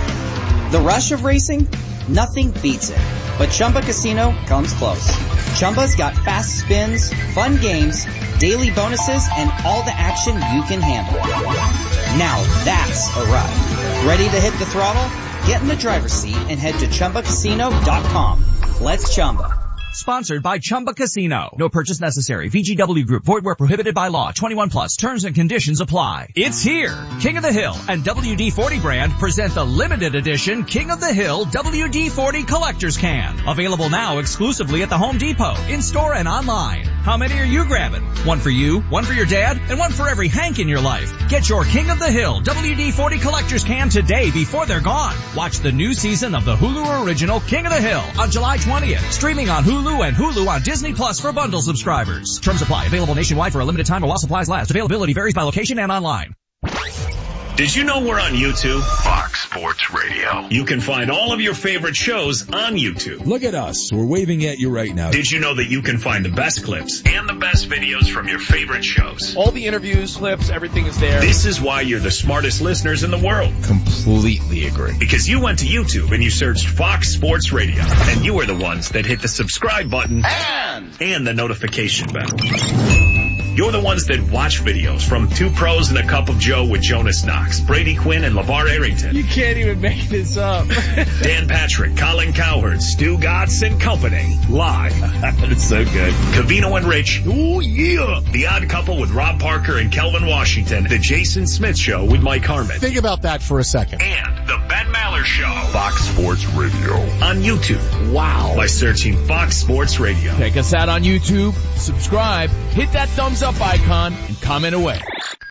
O: The rush of racing? Nothing beats it. But Chumba Casino comes close. Chumba's got fast spins, fun games, daily bonuses, and all the action you can handle. Now that's a ride. Ready to hit the throttle? Get in the driver's seat and head to Chumba Casino dot com. Let's Chumba.
J: Sponsored by Chumba Casino. No purchase necessary. V G W Group. Void where prohibited by law. twenty-one plus. Terms and conditions apply. It's here. King of the Hill and W D forty brand present the limited edition King of the Hill W D forty Collector's Can. Available now exclusively at the Home Depot, in-store and online. How many are you grabbing? One for you, one for your dad, and one for every Hank in your life. Get your King of the Hill W D forty Collector's Can today before they're gone. Watch the new season of the Hulu original King of the Hill on July twentieth. Streaming on Hulu and Hulu on Disney Plus for bundle subscribers. Terms apply. Available nationwide for a limited time while supplies last. Availability varies by location and online.
C: Did you know we're on YouTube? Fox Sports Radio. You can find all of your favorite shows on YouTube.
Q: Look at us. We're waving at you right now.
C: Did you know that you can find the best clips and the best videos from your favorite shows?
X: All the interviews, clips, everything is there.
C: This is why you're the smartest listeners in the world.
Q: Completely agree.
C: Because you went to YouTube and you searched Fox Sports Radio. And you are the ones that hit the subscribe button and, and the notification bell. You're the ones that watch videos from Two Pros and a Cup of Joe with Jonas Knox, Brady Quinn, and LeVar Arrington.
X: You can't even make this up.
C: Dan Patrick, Colin Cowherd, Stu Gatz and company. Live.
Q: That's so good.
C: Covino and Rich. Oh, yeah. The Odd Couple with Rob Parker and Kelvin Washington. The Jason Smith Show with Mike Harmon.
Q: Think about that for a second.
C: And the Ben Maller Show. Fox Sports Radio. On YouTube. Wow. By searching Fox Sports Radio.
X: Check us out on YouTube. Subscribe. Hit that thumbs up icon and comment away.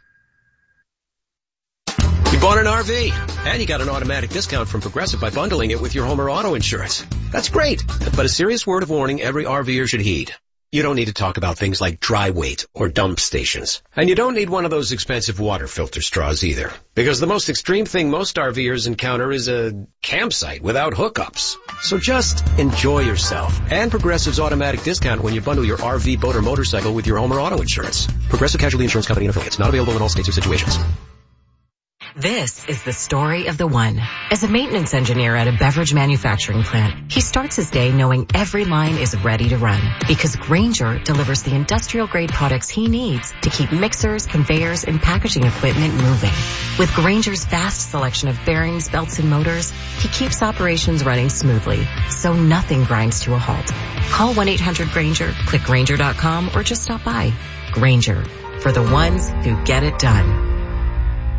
Y: You bought an R V and you got an automatic discount from Progressive by bundling it with your home or auto insurance. That's great, but a serious word of warning every RVer should heed. You don't need to talk about things like dry weight or dump stations. And you don't need one of those expensive water filter straws either. Because the most extreme thing most RVers encounter is a campsite without hookups. So just enjoy yourself. And Progressive's automatic discount when you bundle your R V, boat, or motorcycle with your home or auto insurance. Progressive Casualty Insurance Company and affiliates. Not available in all states or situations.
Z: This is the story of the one. As a maintenance engineer at a beverage manufacturing plant, he starts his day knowing every line is ready to run because Grainger delivers the industrial-grade products he needs to keep mixers, conveyors, and packaging equipment moving. With Grainger's vast selection of bearings, belts, and motors, he keeps operations running smoothly, so nothing grinds to a halt. Call one eight hundred Grainger, click Grainger dot com, or just stop by. Grainger, for the ones who get it done.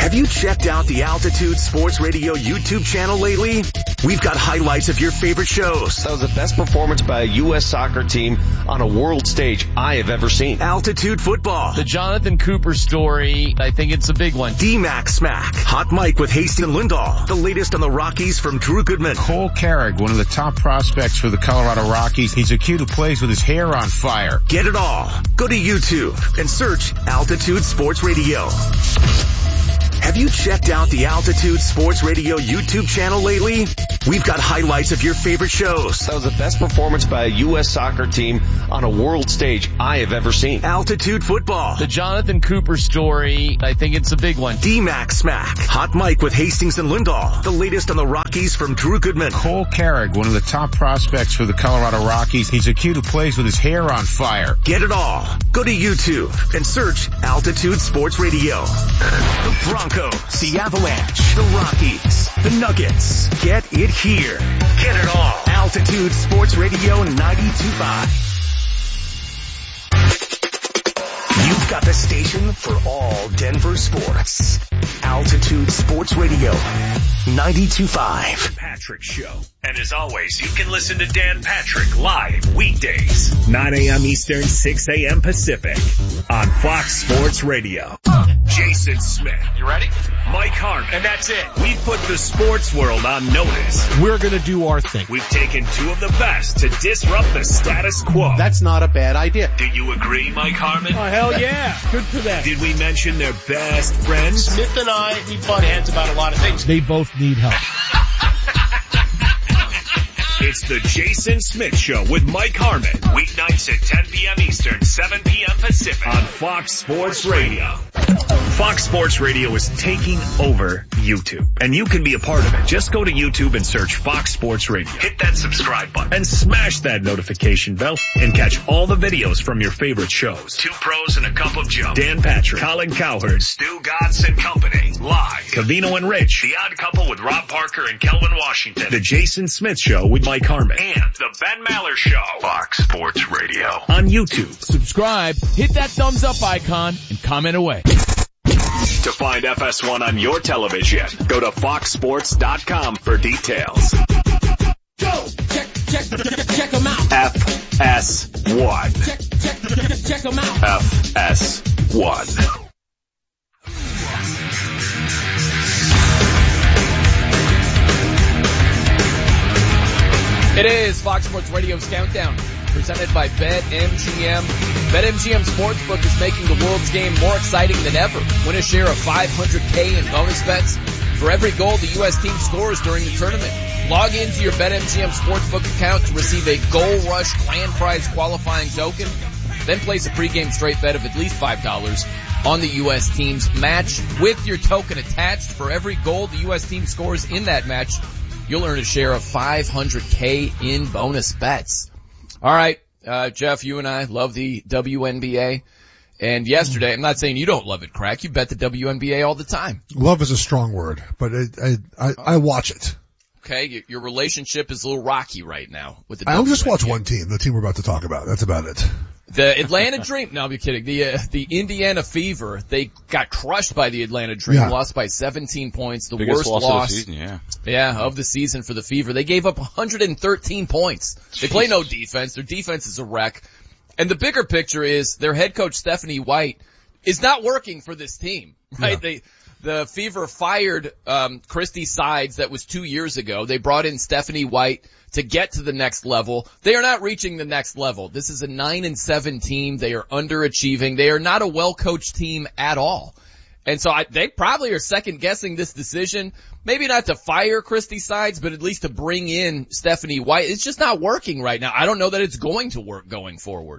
C: Have you checked out the Altitude Sports Radio YouTube channel lately? We've got highlights of your favorite shows.
H: That was the best performance by a U S soccer team on a world stage I have ever seen.
C: Altitude Football.
B: The Jonathan Cooper story, I think it's a big one.
C: D-Mac Smack. Hot Mike with Hastings and Lindahl. The latest on the Rockies from Drew Goodman.
M: Cole Carrick, one of the top prospects for the Colorado Rockies. He's a kid who plays with his hair on fire.
C: Get it all. Go to YouTube and search Altitude Sports Radio. Have you checked out the Altitude Sports Radio YouTube channel lately? We've got highlights of your favorite shows.
H: That was the best performance by a U S soccer team on a world stage I have ever seen.
C: Altitude Football.
B: The Jonathan Cooper story, I think it's a big one.
C: D-Mac Smack. Hot Mike with Hastings and Lindahl. The latest on the Rockies from Drew Goodman.
M: Cole Carrick, one of the top prospects for the Colorado Rockies. He's a kid who plays with his hair on fire.
C: Get it all. Go to YouTube and search Altitude Sports Radio. The Broncos, the Avalanche, the Rockies, the Nuggets. Get it here. Get it all. Altitude Sports Radio ninety-two point five. You've got the station for all Denver sports. Altitude Sports Radio ninety-two point five. Patrick Show. And as always, you can listen to Dan Patrick live weekdays, nine a.m. Eastern, six a.m. Pacific on Fox Sports Radio. Jason Smith.
L: You ready?
C: Mike Harmon. And that's it. We've put the sports world on notice.
Q: We're going to do our thing.
C: We've taken two of the best to disrupt the status quo.
Q: That's not a bad idea.
C: Do you agree, Mike Harmon?
Q: Oh, hell yeah. Good for them.
C: Did we mention their best friends?
L: Smith and I, we butt heads about a lot of things.
Q: They both need help.
C: It's the Jason Smith Show with Mike Harmon. Weeknights at ten p.m. Eastern, seven p.m. Pacific on Fox Sports Radio. Fox Sports Radio is taking over YouTube, and you can be a part of it. Just go to YouTube and search Fox Sports Radio. Hit that subscribe button and smash that notification bell and catch all the videos from your favorite shows. Two Pros and a Cup of Joe. Dan Patrick, Colin Cowherd, Stu Godson and Company. Live. Cavino and Rich. The Odd Couple with Rob Parker and Kelvin Washington. The Jason Smith Show with Mike Harmon. And the Ben Maller Show. Fox Sports Radio. On YouTube.
B: Subscribe, hit that thumbs up icon, and comment away.
C: To find F S one on your television, go to fox sports dot com for details.
L: Go! Check, check, check them out.
C: F S one.
L: Check, check, check them out.
C: F S one.
X: It is Fox Sports Radio's Countdown, presented by BetMGM. BetMGM Sportsbook is making the world's game more exciting than ever. Win a share of five hundred K in bonus bets for every goal the U S team scores during the tournament. Log into your BetMGM Sportsbook account to receive a Goal Rush Grand Prize qualifying token. Then place a pregame straight bet of at least five dollars on the U S team's match with your token attached. For every goal the U S team scores in that match, you'll earn a share of five hundred K in bonus bets. All right, uh, Jeff, you and I love the W N B A. And yesterday, I'm not saying you don't love it, Crack. You bet the W N B A all the time.
F: Love is a strong word, but it, I, I, I watch it.
X: Okay, your relationship is a little rocky right now with the
F: I don't
X: W N B A.
F: just watch one team, the team we're about to talk about. That's about it.
X: The Atlanta Dream, no, I'm kidding. The, uh, the Indiana Fever, they got crushed by the Atlanta Dream,
F: Yeah.
X: lost by seventeen points, the
G: Biggest
X: worst
G: loss
X: loss,
G: of the season, yeah.
X: yeah, of the season for the Fever. They gave up one hundred thirteen points. They play no defense. Their defense is a wreck. And the bigger picture is their head coach, Stephanie White, is not working for this team, right?
F: Yeah.
X: They, the Fever fired, um, Christy Sides. That was two years ago. They brought in Stephanie White to get to the next level. They are not reaching the next level. This is a nine and seven team. They are underachieving. They are not a well-coached team at all. And so I, they probably are second guessing this decision. Maybe not to fire Christy Sides, but at least to bring in Stephanie White. It's just not working right now. I don't know that it's going to work going forward.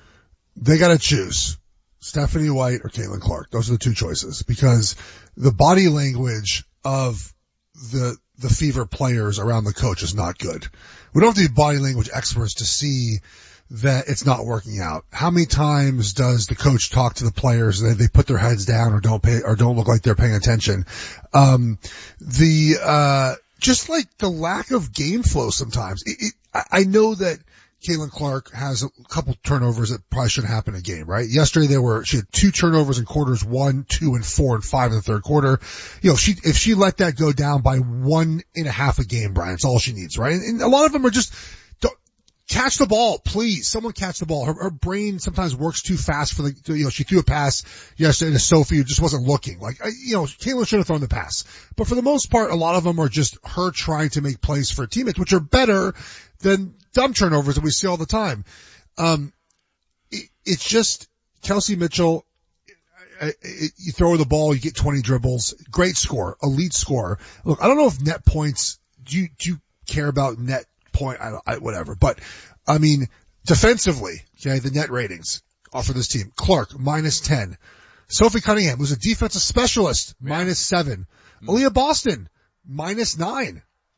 F: They gotta choose Stephanie White or Caitlin Clark. Those are the two choices, because the body language of the the Fever players around the coach is not good. We don't have to be body language experts to see that it's not working out. How many times does the coach talk to the players and they, they put their heads down or don't pay or don't look like they're paying attention? Um, the uh, just like the lack of game flow sometimes. It, it, I know that Caitlin Clark has a couple turnovers that probably shouldn't happen in a game, right? Yesterday there were, she had two turnovers in quarters one, two, and four, and five in the third quarter. You know, she, if she let that go down by one and a half a game, Brian, it's all she needs, right? And, and a lot of them are just, don't, catch the ball, please. Someone catch the ball. Her, her brain sometimes works too fast for the, you know, she threw a pass yesterday to Sophie who just wasn't looking. Like, you know, Caitlin should have thrown the pass. But for the most part, a lot of them are just her trying to make plays for teammates, which are better than dumb turnovers that we see all the time. Um, it, it's just Kelsey Mitchell. It, it, you throw her the ball, you get twenty dribbles. Great score, elite score. Look, I don't know if net points. Do you do you care about net point? I, I whatever. But I mean, defensively, okay, the net ratings are for this team. Clark minus ten. Sophie Cunningham, who's a defensive specialist, yeah. minus seven. Mm. Aaliyah Boston minus nine.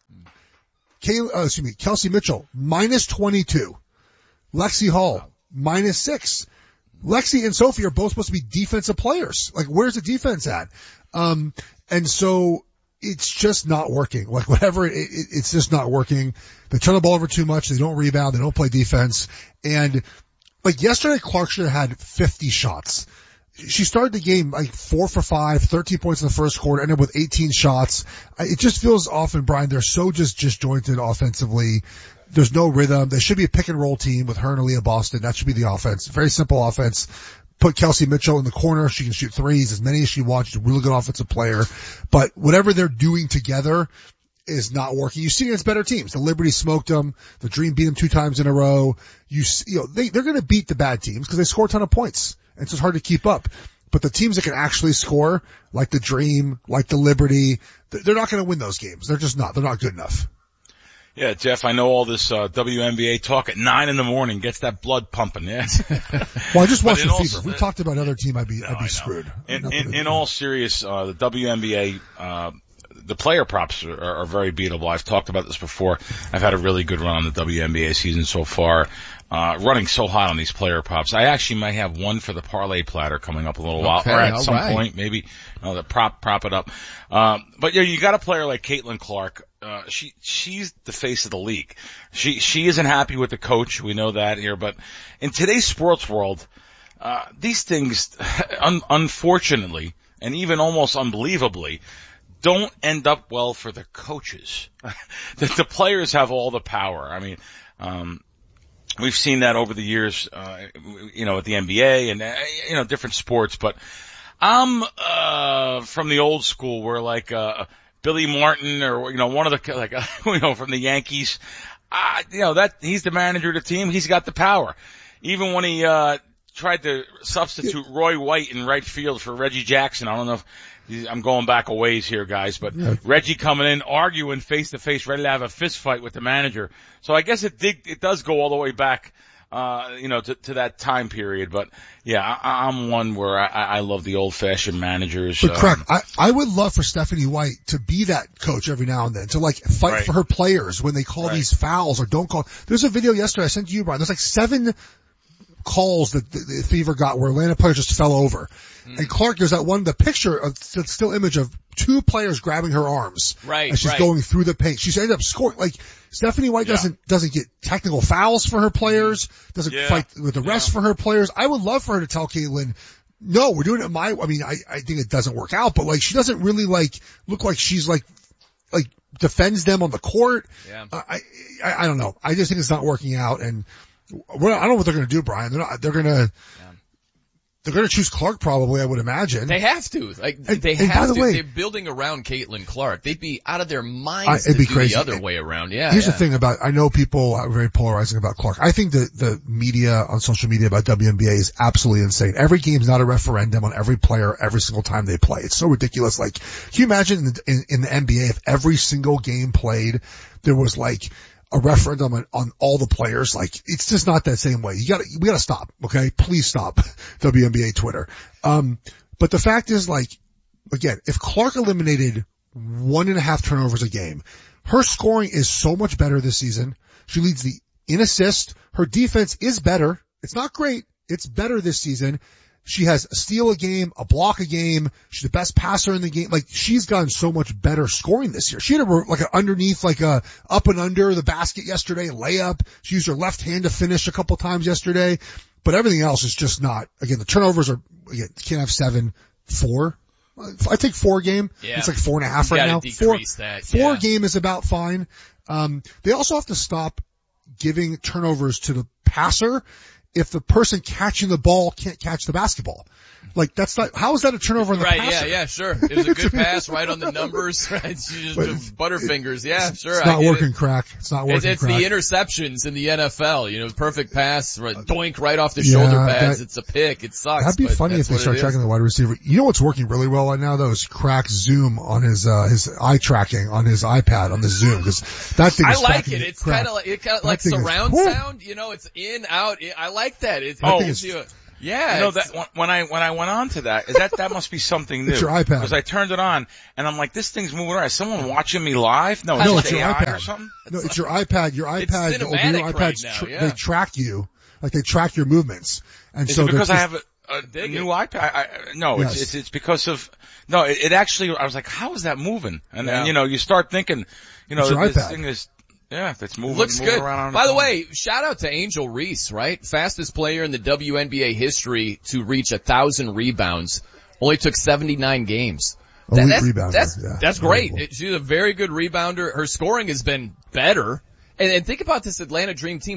F: Kay, uh, excuse me, Kelsey Mitchell, minus twenty-two. Lexi Hall, wow. minus six. Lexi and Sophie are both supposed to be defensive players. Like, where's the defense at? Um, and so it's just not working. Like, whatever, it, it, it's just not working. They turn the ball over too much. They don't rebound. They don't play defense. And, like, yesterday, Clark should have had fifty shots. She started the game like four for five, thirteen points in the first quarter, ended up with eighteen shots. It just feels often, Brian, they're so just disjointed offensively. There's no rhythm. They should be a pick and roll team with her and Aaliyah Boston. That should be the offense. Very simple offense. Put Kelsey Mitchell in the corner. She can shoot threes as many as she wants. She's a really good offensive player. But whatever they're doing together is not working. You see it against better teams. The Liberty smoked them. The Dream beat them two times in a row. You, you know, they, they're going to beat the bad teams because they score a ton of points. It's just hard to keep up. But the teams that can actually score, like the Dream, like the Liberty, they're not going to win those games. They're just not. They're not good enough.
G: Yeah, Jeff, I know all this uh, W N B A talk at nine in the morning gets that blood pumping. Yeah.
F: Well, I just watched the Fever. If we talked about another team, I'd be, no, I'd be screwed.
G: In, in, in all serious, uh, the W N B A, uh, the player props are, are very beatable. I've talked about this before. I've had a really good run on the W N B A season so far. Uh, running so hot on these player props. I actually might have one for the parlay platter coming up a little
X: okay,
G: while, or at some
X: right.
G: point, maybe, you know, the prop, prop it up. Um, but yeah, you got a player like Caitlin Clark. Uh, she, she's the face of the league. She, she isn't happy with the coach. We know that here, but in today's sports world, uh, these things, un- unfortunately, and even almost unbelievably, don't end up well for the coaches. the, the players have all the power. I mean, um, we've seen that over the years, uh, you know, at the N B A and, uh, you know, different sports, but I'm, uh, from the old school where like, uh, Billy Martin or, you know, one of the, like, uh, you know, from the Yankees, uh, you know, that, he's the manager of the team. He's got the power. Even when he, uh, tried to substitute Roy White in right field for Reggie Jackson. I don't know if, I'm going back a ways here, guys, but yeah. Reggie coming in, arguing face to face, ready to have a fist fight with the manager. So I guess it did, it does go all the way back, uh, you know, to, to that time period. But yeah, I, I'm one where I, I love the old fashioned managers.
F: But
G: um,
F: correct. I, I would love for Stephanie White to be that coach every now and then, to like fight right. for her players when they call right. these fouls or don't call. There's a video yesterday I sent to you, Brian. There's like seven calls that the, the Fever got where Atlanta players just fell over. Mm. And Clark, there's that one, the picture of the still image of two players grabbing her arms.
X: Right.
F: As she's
X: right.
F: going through the paint. She's ended up scoring, like, Stephanie White yeah. doesn't, doesn't get technical fouls for her players, doesn't
G: yeah.
F: fight with the rest yeah. for her players. I would love for her to tell Caitlin, no, we're doing it my, I mean, I, I think it doesn't work out, but like, she doesn't really like, look like she's like, like, defends them on the court.
X: Yeah.
F: Uh, I, I, I don't know. I just think it's not working out, and well, I don't know what they're going to do, Brian. They're not, they're going to, yeah. they're going to choose Clark probably, I would imagine.
X: They have to. Like,
F: and,
X: they
F: and
X: have
F: by the
X: to.
F: Way,
X: They're building around Caitlin Clark. They'd be out of their minds
F: I, it'd
X: to
F: be
X: do
F: crazy.
X: the other way around. Yeah.
F: Here's
X: yeah.
F: the thing about, I know people are very polarizing about Clark. I think the, the media on social media about W N B A is absolutely insane. Every game's not a referendum on every player every single time they play. It's so ridiculous. Like, can you imagine in the, in, in the N B A if every single game played, there was like, a referendum on, on all the players? Like, it's just not that same way. You gotta, we gotta stop, okay? Please stop, W N B A Twitter. Um, but the fact is, like, again, if Clark eliminated one and a half turnovers a game, her scoring is so much better this season. She leads the in assist. Her defense is better. It's not great. It's better this season. She has a steal a game, a block a game. She's the best passer in the game. Like, she's gotten so much better scoring this year. She had a, like an underneath, like a up and under the basket yesterday, layup. She used her left hand to finish a couple times yesterday. But everything else is just not, again, the turnovers are, again, you can't have seven, four. I think four game.
X: Yeah.
F: It's like four and a half
X: you
F: right now. Four,
X: that,
F: four
X: yeah.
F: game is about fine. Um, they also have to stop giving turnovers to the passer if the person catching the ball can't catch the basketball. Like, that's not, how is that a turnover in the
X: right,
F: passer?
X: yeah, yeah, sure. It was a good pass right on the numbers, right? She just took butterfingers. Yeah, sure.
F: It's not working,
X: it.
F: crack. It's not working,
X: It's, it's
F: crack.
X: the interceptions in the N F L. You know, perfect pass, right, doink right off the
F: Yeah,
X: shoulder pads.
F: that-
X: It's a pick. It sucks.
F: That'd be
X: but
F: funny if
X: that's
F: they
X: what
F: start
X: it
F: checking
X: is.
F: the wide receiver. You know what's working really well right now though is crack zoom on his, uh, his eye tracking on his iPad on the zoom, because that thing
X: I
F: is
X: like
F: fucking
X: it. It's
F: crack.
X: kind of like, it kind of
F: That
X: like
F: thing is-
X: surround
F: Woo!
X: sound. You know, it's in, out. It, I like that. It,
F: That
X: it
F: thing
X: gives
F: is-
X: you a, yeah.
G: You know
X: it's-
G: that when I when I went on to that, is that that must be something new.
F: It's your iPad.
G: Because I turned it on and I'm like, this thing's moving around. Is someone watching me live? No,
F: No,
G: it's,
F: it's your
G: A I
F: iPad.
G: or something.
F: No, it's your iPad. Your
X: It's
F: iPad, your
X: cinematic
F: iPads,
X: right now,
F: tr-
X: yeah.
F: they track you. Like, they track your movements. And
G: Is
F: so
G: it because
F: they're
G: I
F: just-
G: have a, a, a
X: Dig
G: new
X: it.
G: iPad? I, I, no,
F: Yes.
G: it's, it's it's because of no. It, it actually, I was like, how is that moving? And
X: Yeah.
G: then you know, you start thinking, you know,
F: It's your
G: this
F: iPad.
G: thing is yeah, that's moving.
X: Looks
G: moving
X: good.
G: Around on
X: By
G: its
X: the
G: own.
X: way, shout out to Angel Reese, right? Fastest player in the W N B A history to reach a thousand rebounds. Only took seventy-nine games.
F: Elite
X: that's,
F: rebounder,
X: that's,
F: yeah.
X: that's great.
F: Unbelievable.
X: It- She's a very good rebounder. Her scoring has been better. And, and think about this Atlanta Dream team.